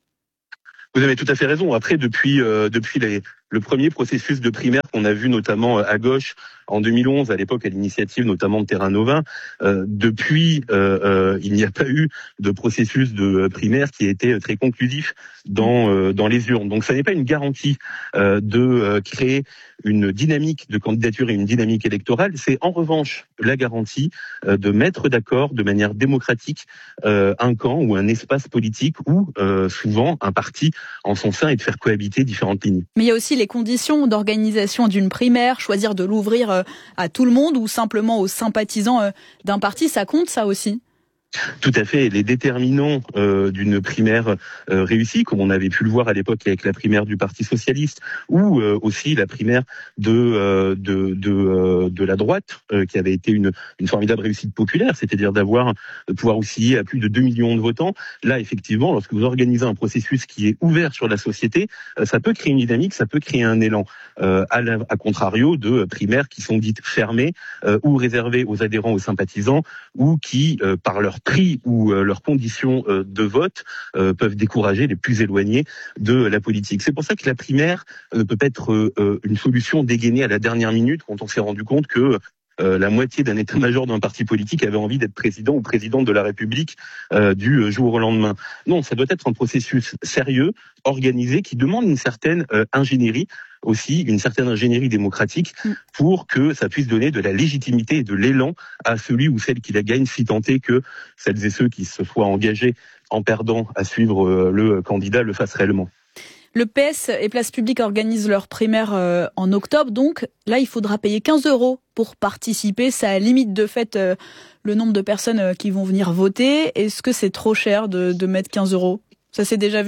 Vous avez tout à fait raison. Après, depuis euh, depuis les, le premier processus de primaire qu'on a vu notamment à gauche en deux mille onze, à l'époque à l'initiative notamment de Terra Nova, euh, depuis euh, euh, il n'y a pas eu de processus de primaire qui a été très conclusif dans euh, dans les urnes. Donc ça n'est pas une garantie euh, de euh, créer une dynamique de candidature et une dynamique électorale. C'est en revanche la garantie euh, de mettre d'accord de manière démocratique euh, un camp ou un espace politique ou euh, souvent un parti en son sein et de faire cohabiter différentes lignes. Mais il y a aussi les conditions d'organisation d'une primaire, choisir de l'ouvrir à tout le monde ou simplement aux sympathisants d'un parti, ça compte ça aussi ? Tout à fait. Les déterminants euh, d'une primaire euh, réussie, comme on avait pu le voir à l'époque avec la primaire du Parti socialiste, ou euh, aussi la primaire de euh, de de, euh, de la droite, euh, qui avait été une une formidable réussite populaire, c'est-à-dire d'avoir de pouvoir osciller à plus de deux millions de votants. Là, effectivement, lorsque vous organisez un processus qui est ouvert sur la société, euh, ça peut créer une dynamique, ça peut créer un élan. Euh, à, la, à contrario de primaires qui sont dites fermées euh, ou réservées aux adhérents, aux sympathisants, ou qui, euh, par leur prix ou euh, leurs conditions euh, de vote euh, peuvent décourager les plus éloignés de la politique. C'est pour ça que la primaire ne peut pas être euh, une solution dégainée à la dernière minute quand on s'est rendu compte que euh, la moitié d'un état-major d'un parti politique avait envie d'être président ou présidente de la République euh, du jour au lendemain. Non, ça doit être un processus sérieux, organisé, qui demande une certaine euh, ingénierie, aussi une certaine ingénierie démocratique pour que ça puisse donner de la légitimité et de l'élan à celui ou celle qui la gagne, si tant est que celles et ceux qui se soient engagés en perdant à suivre le candidat le fassent réellement. Le P S et Place Publique organisent leur primaire euh, en octobre, donc là il faudra payer quinze euros pour participer. Ça limite de fait euh, le nombre de personnes euh, qui vont venir voter. Est-ce que c'est trop cher de, de mettre quinze euros ? Ça s'est déjà vu ?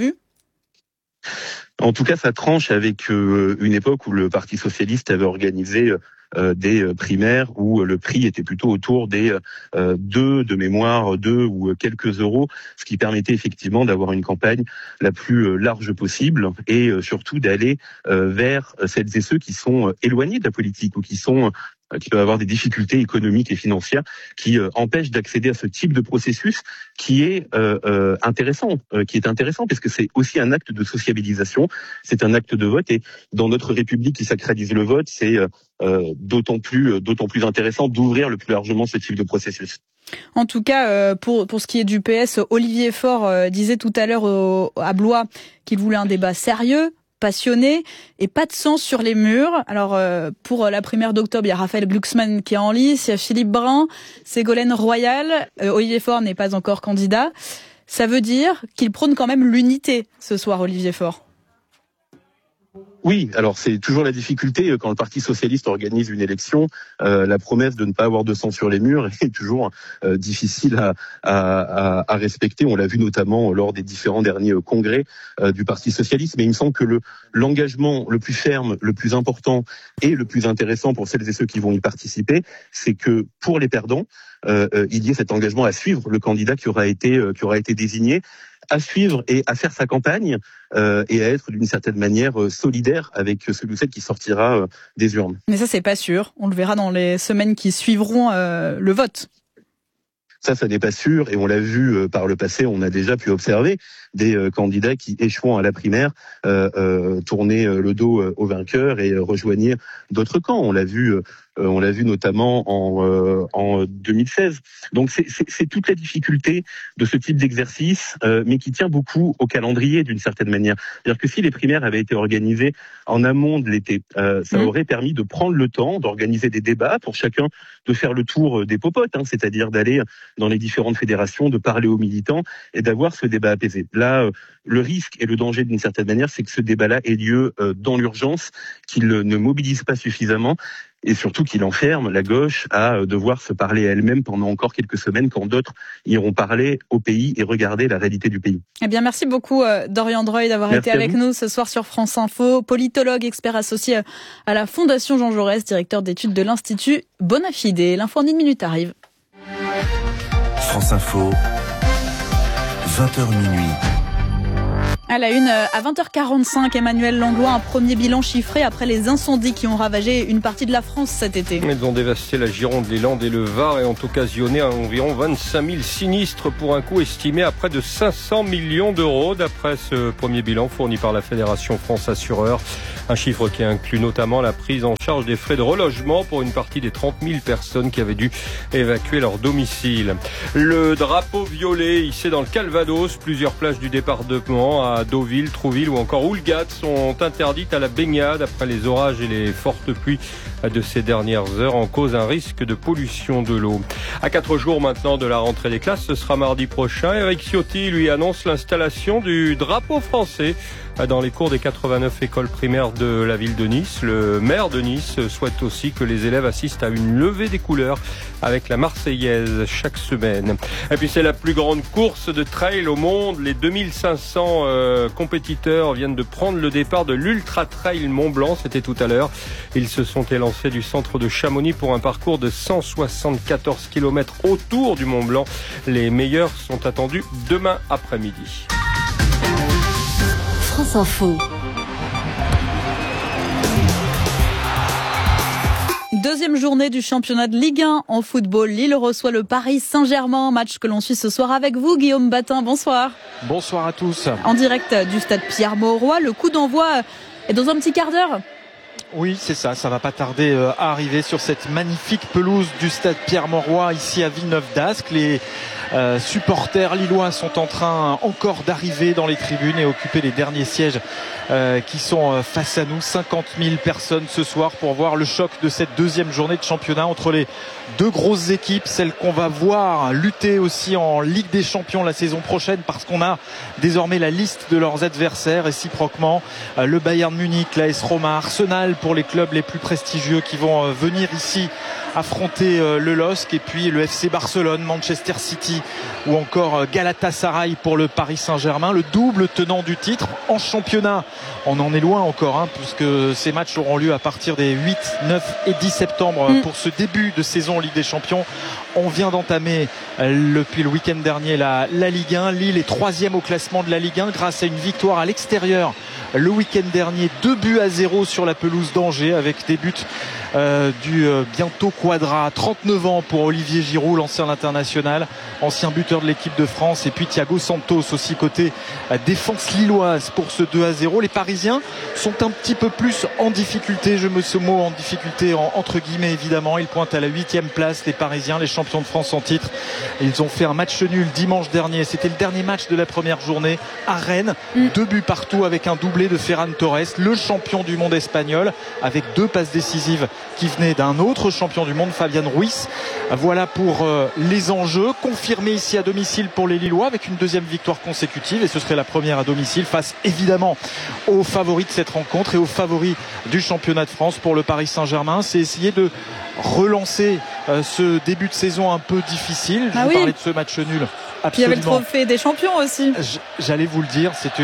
En tout cas, ça tranche avec euh, une époque où le Parti socialiste avait organisé euh, des primaires où le prix était plutôt autour des euh, deux de mémoire, deux ou quelques euros, ce qui permettait effectivement d'avoir une campagne la plus large possible et euh, surtout d'aller euh, vers celles et ceux qui sont éloignés de la politique ou qui sont qui peuvent avoir des difficultés économiques et financières qui euh, empêchent d'accéder à ce type de processus qui est euh, euh, intéressant, euh, qui est intéressant parce que c'est aussi un acte de sociabilisation, c'est un acte de vote et dans notre République qui sacralise le vote, c'est euh, d'autant plus d'autant plus intéressant d'ouvrir le plus largement ce type de processus. En tout cas, euh, pour pour ce qui est du P S, Olivier Faure euh, disait tout à l'heure au, à Blois qu'il voulait un débat sérieux, passionné et pas de sang sur les murs. Alors euh, pour la primaire d'octobre, il y a Raphaël Glucksmann qui est en lice, il y a Philippe Brun, Ségolène Royal, euh, Olivier Faure n'est pas encore candidat. Ça veut dire qu'il prône quand même l'unité ce soir, Olivier Faure. Oui, alors c'est toujours la difficulté quand le Parti socialiste organise une élection, euh, la promesse de ne pas avoir de sang sur les murs est toujours euh, difficile à, à, à respecter. On l'a vu notamment lors des différents derniers congrès euh, du Parti socialiste, mais il me semble que le l'engagement le plus ferme, le plus important et le plus intéressant pour celles et ceux qui vont y participer, c'est que pour les perdants, euh, euh, il y ait cet engagement à suivre le candidat qui aura été euh, qui aura été désigné, à suivre et à faire sa campagne euh, et à être d'une certaine manière euh, solidaire avec celui ou celle qui sortira euh, des urnes. Mais ça, c'est pas sûr. On le verra dans les semaines qui suivront euh, le vote. Ça, ça n'est pas sûr, et on l'a vu euh, par le passé, on a déjà pu observer des euh, candidats qui, échouant à la primaire, euh, euh, tournaient euh, le dos euh, aux vainqueurs et euh, rejoignaient d'autres camps. On l'a vu, euh, on l'a vu notamment en, euh, en deux mille seize. Donc c'est, c'est, c'est toute la difficulté de ce type d'exercice, euh, mais qui tient beaucoup au calendrier d'une certaine manière. C'est-à-dire que si les primaires avaient été organisées en amont de l'été, euh, ça mmh. aurait permis de prendre le temps d'organiser des débats pour chacun, de faire le tour des popotes, hein, c'est-à-dire d'aller dans les différentes fédérations, de parler aux militants et d'avoir ce débat apaisé. Là, euh, le risque et le danger d'une certaine manière, c'est que ce débat-là ait lieu euh, dans l'urgence, qu'il ne mobilise pas suffisamment et surtout qu'il enferme la gauche à euh, devoir se parler à elle-même pendant encore quelques semaines quand d'autres iront parler au pays et regarder la réalité du pays. Eh bien, merci beaucoup euh, Dorian Dreuil d'avoir merci été avec nous ce soir sur France Info. Politologue, expert associé à la Fondation Jean Jaurès, directeur d'études de l'Institut Bonafide. L'info en une minute arrive. France Info, vingt heures minuit. À la une, à vingt heures quarante-cinq, Emmanuel Langlois, un premier bilan chiffré après les incendies qui ont ravagé une partie de la France cet été. Ils ont dévasté la Gironde, les Landes et le Var et ont occasionné environ vingt-cinq mille sinistres pour un coût estimé à près de cinq cents millions d'euros d'après ce premier bilan fourni par la Fédération France Assureurs. Un chiffre qui inclut notamment la prise en charge des frais de relogement pour une partie des trente mille personnes qui avaient dû évacuer leur domicile. Le drapeau violet hissé dans le Calvados, plusieurs plages du département à Deauville, Trouville ou encore Oulgat sont interdites à la baignade après les orages et les fortes pluies de ces dernières heures en cause un risque de pollution de l'eau. À quatre jours maintenant de la rentrée des classes, ce sera mardi prochain. Eric Ciotti lui annonce l'installation du drapeau français dans les cours des quatre-vingt-neuf écoles primaires de la ville de Nice. Le maire de Nice souhaite aussi que les élèves assistent à une levée des couleurs avec la Marseillaise chaque semaine. Et puis c'est la plus grande course de trail au monde. Les deux mille cinq cents euh, compétiteurs viennent de prendre le départ de l'Ultra Trail Mont Blanc. C'était tout à l'heure. Ils se sont élancés du centre de Chamonix pour un parcours de cent soixante-quatorze kilomètres autour du Mont Blanc. Les meilleurs sont attendus demain après-midi. France Info. Deuxième journée du championnat de Ligue un en football. Lille reçoit le Paris Saint-Germain. Match que l'on suit ce soir avec vous, Guillaume Batin. Bonsoir. Bonsoir à tous. En direct du stade Pierre-Mauroy. Le coup d'envoi est dans un petit quart d'heure. Oui, c'est ça. Ça va pas tarder à arriver sur cette magnifique pelouse du stade Pierre-Mauroy, ici à Villeneuve-d'Ascq. Les euh, supporters lillois sont en train encore d'arriver dans les tribunes et occuper les derniers sièges euh, qui sont face à nous. cinquante mille personnes ce soir pour voir le choc de cette deuxième journée de championnat entre les deux grosses équipes, celles qu'on va voir lutter aussi en Ligue des Champions la saison prochaine, parce qu'on a désormais la liste de leurs adversaires réciproquement. Euh, le Bayern Munich, l'A S Roma, Arsenal pour les clubs les plus prestigieux qui vont euh, venir ici affronter euh, le L O S C, et puis le F C Barcelone, Manchester City ou encore euh, Galatasaray pour le Paris Saint-Germain, le double tenant du titre en championnat. On en est loin encore, hein, puisque ces matchs auront lieu à partir des huit, neuf et dix septembre mmh. pour ce début de saison en Ligue des Champions. On vient d'entamer euh, depuis le week-end dernier la, la Ligue un. Lille est troisième au classement de la Ligue un grâce à une victoire à l'extérieur le week-end dernier, deux buts à zéro sur la pelouse d'Angers, avec des buts euh, du euh, bientôt Quadra, trente-neuf ans pour Olivier Giroud, l'ancien international, ancien buteur de l'équipe de France, et puis Thiago Santos aussi côté euh, défense lilloise pour ce deux à zéro. Les Parisiens sont un petit peu plus en difficulté, je me ce mot en difficulté en, entre guillemets évidemment. Ils pointent à la huitième place, les Parisiens, les champions de France en titre. Ils ont fait un match nul dimanche dernier, c'était le dernier match de la première journée à Rennes, mm. deux buts partout avec un doublé de Ferran Torres, le champion du monde espagnol, avec deux passes décisives qui venaient d'un autre champion du monde, Fabian Ruiz. Voilà pour euh, les enjeux, confirmés ici à domicile pour les Lillois avec une deuxième victoire consécutive, et ce serait la première à domicile face évidemment aux favoris de cette rencontre et aux favoris du championnat de France. Pour le Paris Saint-Germain, c'est essayer de relancer euh, ce début de saison un peu difficile. Je ah vous oui. parlais de ce match nul. Absolument. Puis il y avait le trophée des champions aussi. J'allais vous le dire, c'est une,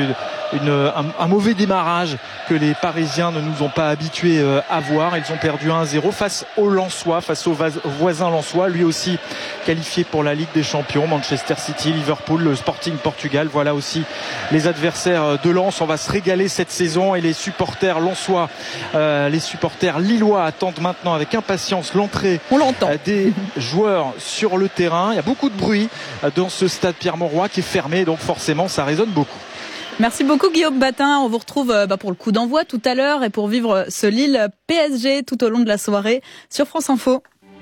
une, un, un mauvais démarrage que les Parisiens ne nous ont pas habitués à voir. Ils ont perdu un à zéro face au Lensois, face au voisin Lensois, lui aussi qualifié pour la Ligue des Champions. Manchester City, Liverpool, le Sporting Portugal, voilà aussi les adversaires de Lens. On va se régaler cette saison et les supporters lensois, euh, les supporters lillois attendent maintenant avec impatience l'entrée des joueurs sur le terrain. Il y a beaucoup de bruit dans ce stade Pierre-Mauroy qui est fermé, donc forcément ça résonne beaucoup. Merci beaucoup Guillaume Batin. On vous retrouve bah, pour le coup d'envoi tout à l'heure et pour vivre ce Lille P S G tout au long de la soirée sur France Info.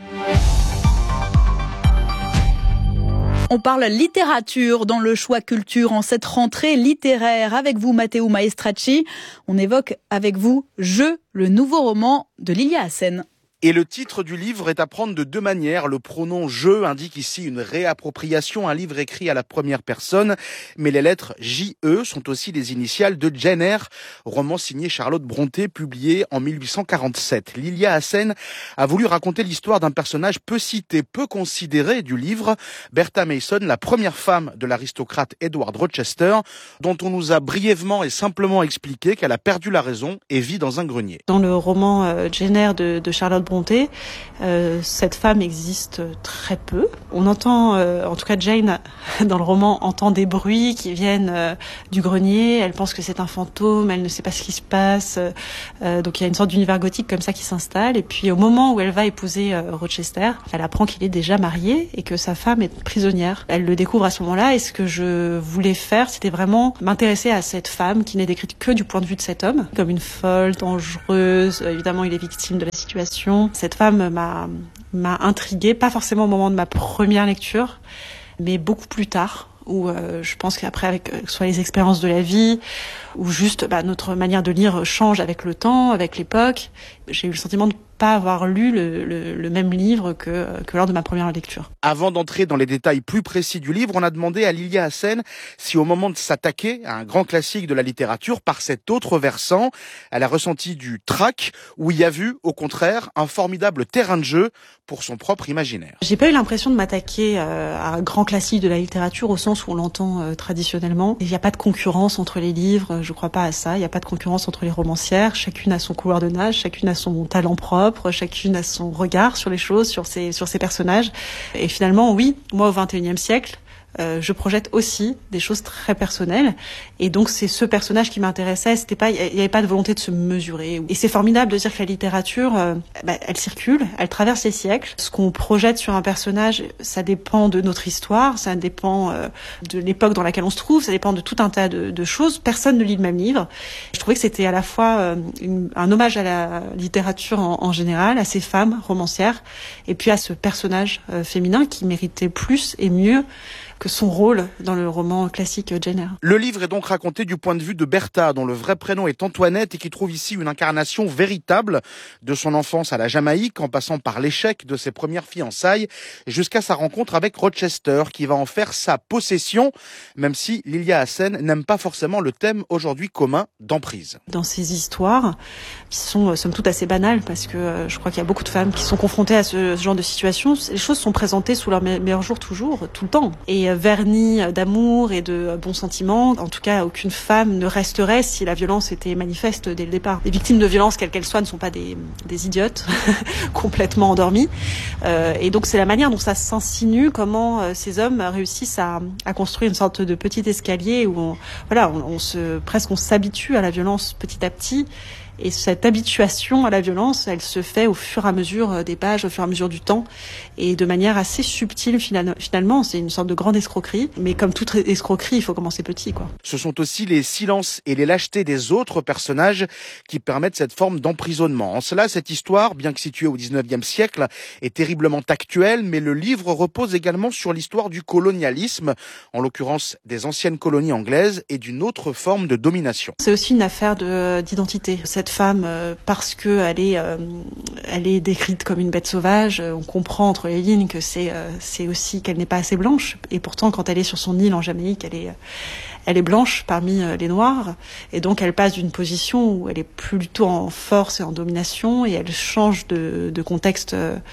On parle littérature dans le choix culture en cette rentrée littéraire. Avec vous, Matteo Maestracci, on évoque avec vous « Je », le nouveau roman de Lilia Hassen. Et le titre du livre est à prendre de deux manières. Le pronom « je » indique ici une réappropriation, un livre écrit à la première personne. Mais les lettres J E sont aussi les initiales de Jane Eyre, roman signé Charlotte Brontë, publié en mille huit cent quarante-sept. Lilia Hassen a voulu raconter l'histoire d'un personnage peu cité, peu considéré du livre, Bertha Mason, la première femme de l'aristocrate Edward Rochester, dont on nous a brièvement et simplement expliqué qu'elle a perdu la raison et vit dans un grenier. Dans le roman euh, Jane Eyre de, de Charlotte Brontë, Euh, cette femme existe très peu. On entend, euh, en tout cas Jane, dans le roman, entend des bruits qui viennent euh, du grenier. Elle pense que c'est un fantôme, elle ne sait pas ce qui se passe. Euh, donc il y a une sorte d'univers gothique comme ça qui s'installe. Et puis au moment où elle va épouser euh, Rochester, elle apprend qu'il est déjà marié et que sa femme est prisonnière. Elle le découvre à ce moment-là. Et ce que je voulais faire, c'était vraiment m'intéresser à cette femme qui n'est décrite que du point de vue de cet homme, comme une folle, dangereuse. Évidemment, il est victime de la situation. Cette femme m'a, m'a intriguée, pas forcément au moment de ma première lecture, mais beaucoup plus tard, où euh, je pense qu'après, avec soit les expériences de la vie, ou juste bah, notre manière de lire change avec le temps, avec l'époque, j'ai eu le sentiment de pas avoir lu le, le, le même livre que, que lors de ma première lecture. Avant d'entrer dans les détails plus précis du livre, on a demandé à Lilia Hassen si au moment de s'attaquer à un grand classique de la littérature par cet autre versant, elle a ressenti du trac ou y a vu, au contraire, un formidable terrain de jeu pour son propre imaginaire. J'ai pas eu l'impression de m'attaquer euh, à un grand classique de la littérature au sens où on l'entend euh, traditionnellement. Il n'y a pas de concurrence entre les livres, je crois pas à ça. Il n'y a pas de concurrence entre les romancières. Chacune a son couloir de nage, chacune a son talent propre, chacune a son regard sur les choses, sur ses, sur ses personnages. Et finalement, oui, moi au vingt et unième siècle, Euh, je projette aussi des choses très personnelles, et donc c'est ce personnage qui m'intéressait. C'était pas, il n'y avait pas de volonté de se mesurer. Et c'est formidable de dire que la littérature, euh, bah, elle circule, elle traverse les siècles. Ce qu'on projette sur un personnage, ça dépend de notre histoire, ça dépend euh, de l'époque dans laquelle on se trouve, ça dépend de tout un tas de, de choses. Personne ne lit le même livre. Je trouvais que c'était à la fois euh, une, un hommage à la littérature en, en général, à ces femmes romancières, et puis à ce personnage euh, féminin qui méritait plus et mieux que son rôle dans le roman classique Jane Eyre. Le livre est donc raconté du point de vue de Bertha, dont le vrai prénom est Antoinette et qui trouve ici une incarnation véritable de son enfance à la Jamaïque, en passant par l'échec de ses premières fiançailles, jusqu'à sa rencontre avec Rochester, qui va en faire sa possession, même si Lilia Hassen n'aime pas forcément le thème aujourd'hui commun d'emprise. Dans ces histoires, qui sont somme toute assez banales, parce que euh, je crois qu'il y a beaucoup de femmes qui sont confrontées à ce, ce genre de situation, les choses sont présentées sous leur me- meilleur jour toujours, tout le temps. Et vernis d'amour et de bons sentiments. En tout cas, aucune femme ne resterait si la violence était manifeste dès le départ. Les victimes de violence, quelles qu'elles soient, ne sont pas des, des idiotes complètement endormies. Euh, et donc, c'est la manière dont ça s'insinue, comment euh, ces hommes réussissent à, à construire une sorte de petit escalier où on, voilà, on, on se, presque on s'habitue à la violence petit à petit. Et cette habituation à la violence, elle se fait au fur et à mesure des pages, au fur et à mesure du temps, et de manière assez subtile finalement. C'est une sorte de grande escroquerie, mais comme toute escroquerie, il faut commencer petit, quoi. Ce sont aussi les silences et les lâchetés des autres personnages qui permettent cette forme d'emprisonnement. En cela, cette histoire, bien que située au dix-neuvième siècle, est terriblement actuelle, mais le livre repose également sur l'histoire du colonialisme, en l'occurrence des anciennes colonies anglaises et d'une autre forme de domination. C'est aussi une affaire de, d'identité. Cette femme, euh, parce que elle est, euh, elle est décrite comme une bête sauvage, euh, on comprend entre les lignes que c'est, euh, c'est aussi qu'elle n'est pas assez blanche. Et pourtant, quand elle est sur son île en Jamaïque, elle est, euh, elle est blanche parmi euh, les noirs. Et donc, elle passe d'une position où elle est plutôt en force et en domination, et elle change de, de contexte. Euh,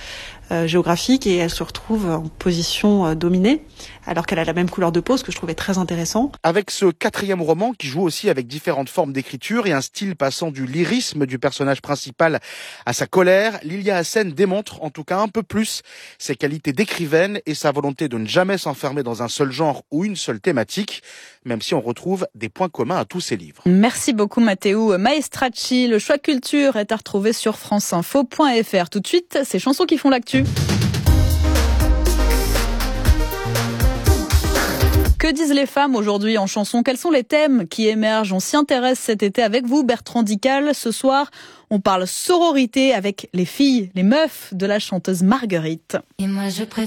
euh, géographique et elle se retrouve en position euh, dominée alors qu'elle a la même couleur de peau, ce que je trouvais très intéressant. Avec ce quatrième roman qui joue aussi avec différentes formes d'écriture et un style passant du lyrisme du personnage principal à sa colère, Lilia Hassen démontre en tout cas un peu plus ses qualités d'écrivaine et sa volonté de ne jamais s'enfermer dans un seul genre ou une seule thématique, même si on retrouve des points communs à tous ses livres. Merci beaucoup Matteo Maestracci. Le choix culture est à retrouver sur franceinfo point f r. Tout de suite, ces chansons qui font l'actu. Que disent les femmes aujourd'hui en chanson? Quels sont les thèmes qui émergent? On s'y intéresse cet été avec vous, Bertrand Dical. Ce soir, on parle sororité avec les filles, les meufs de la chanteuse Marguerite. Et moi je préfère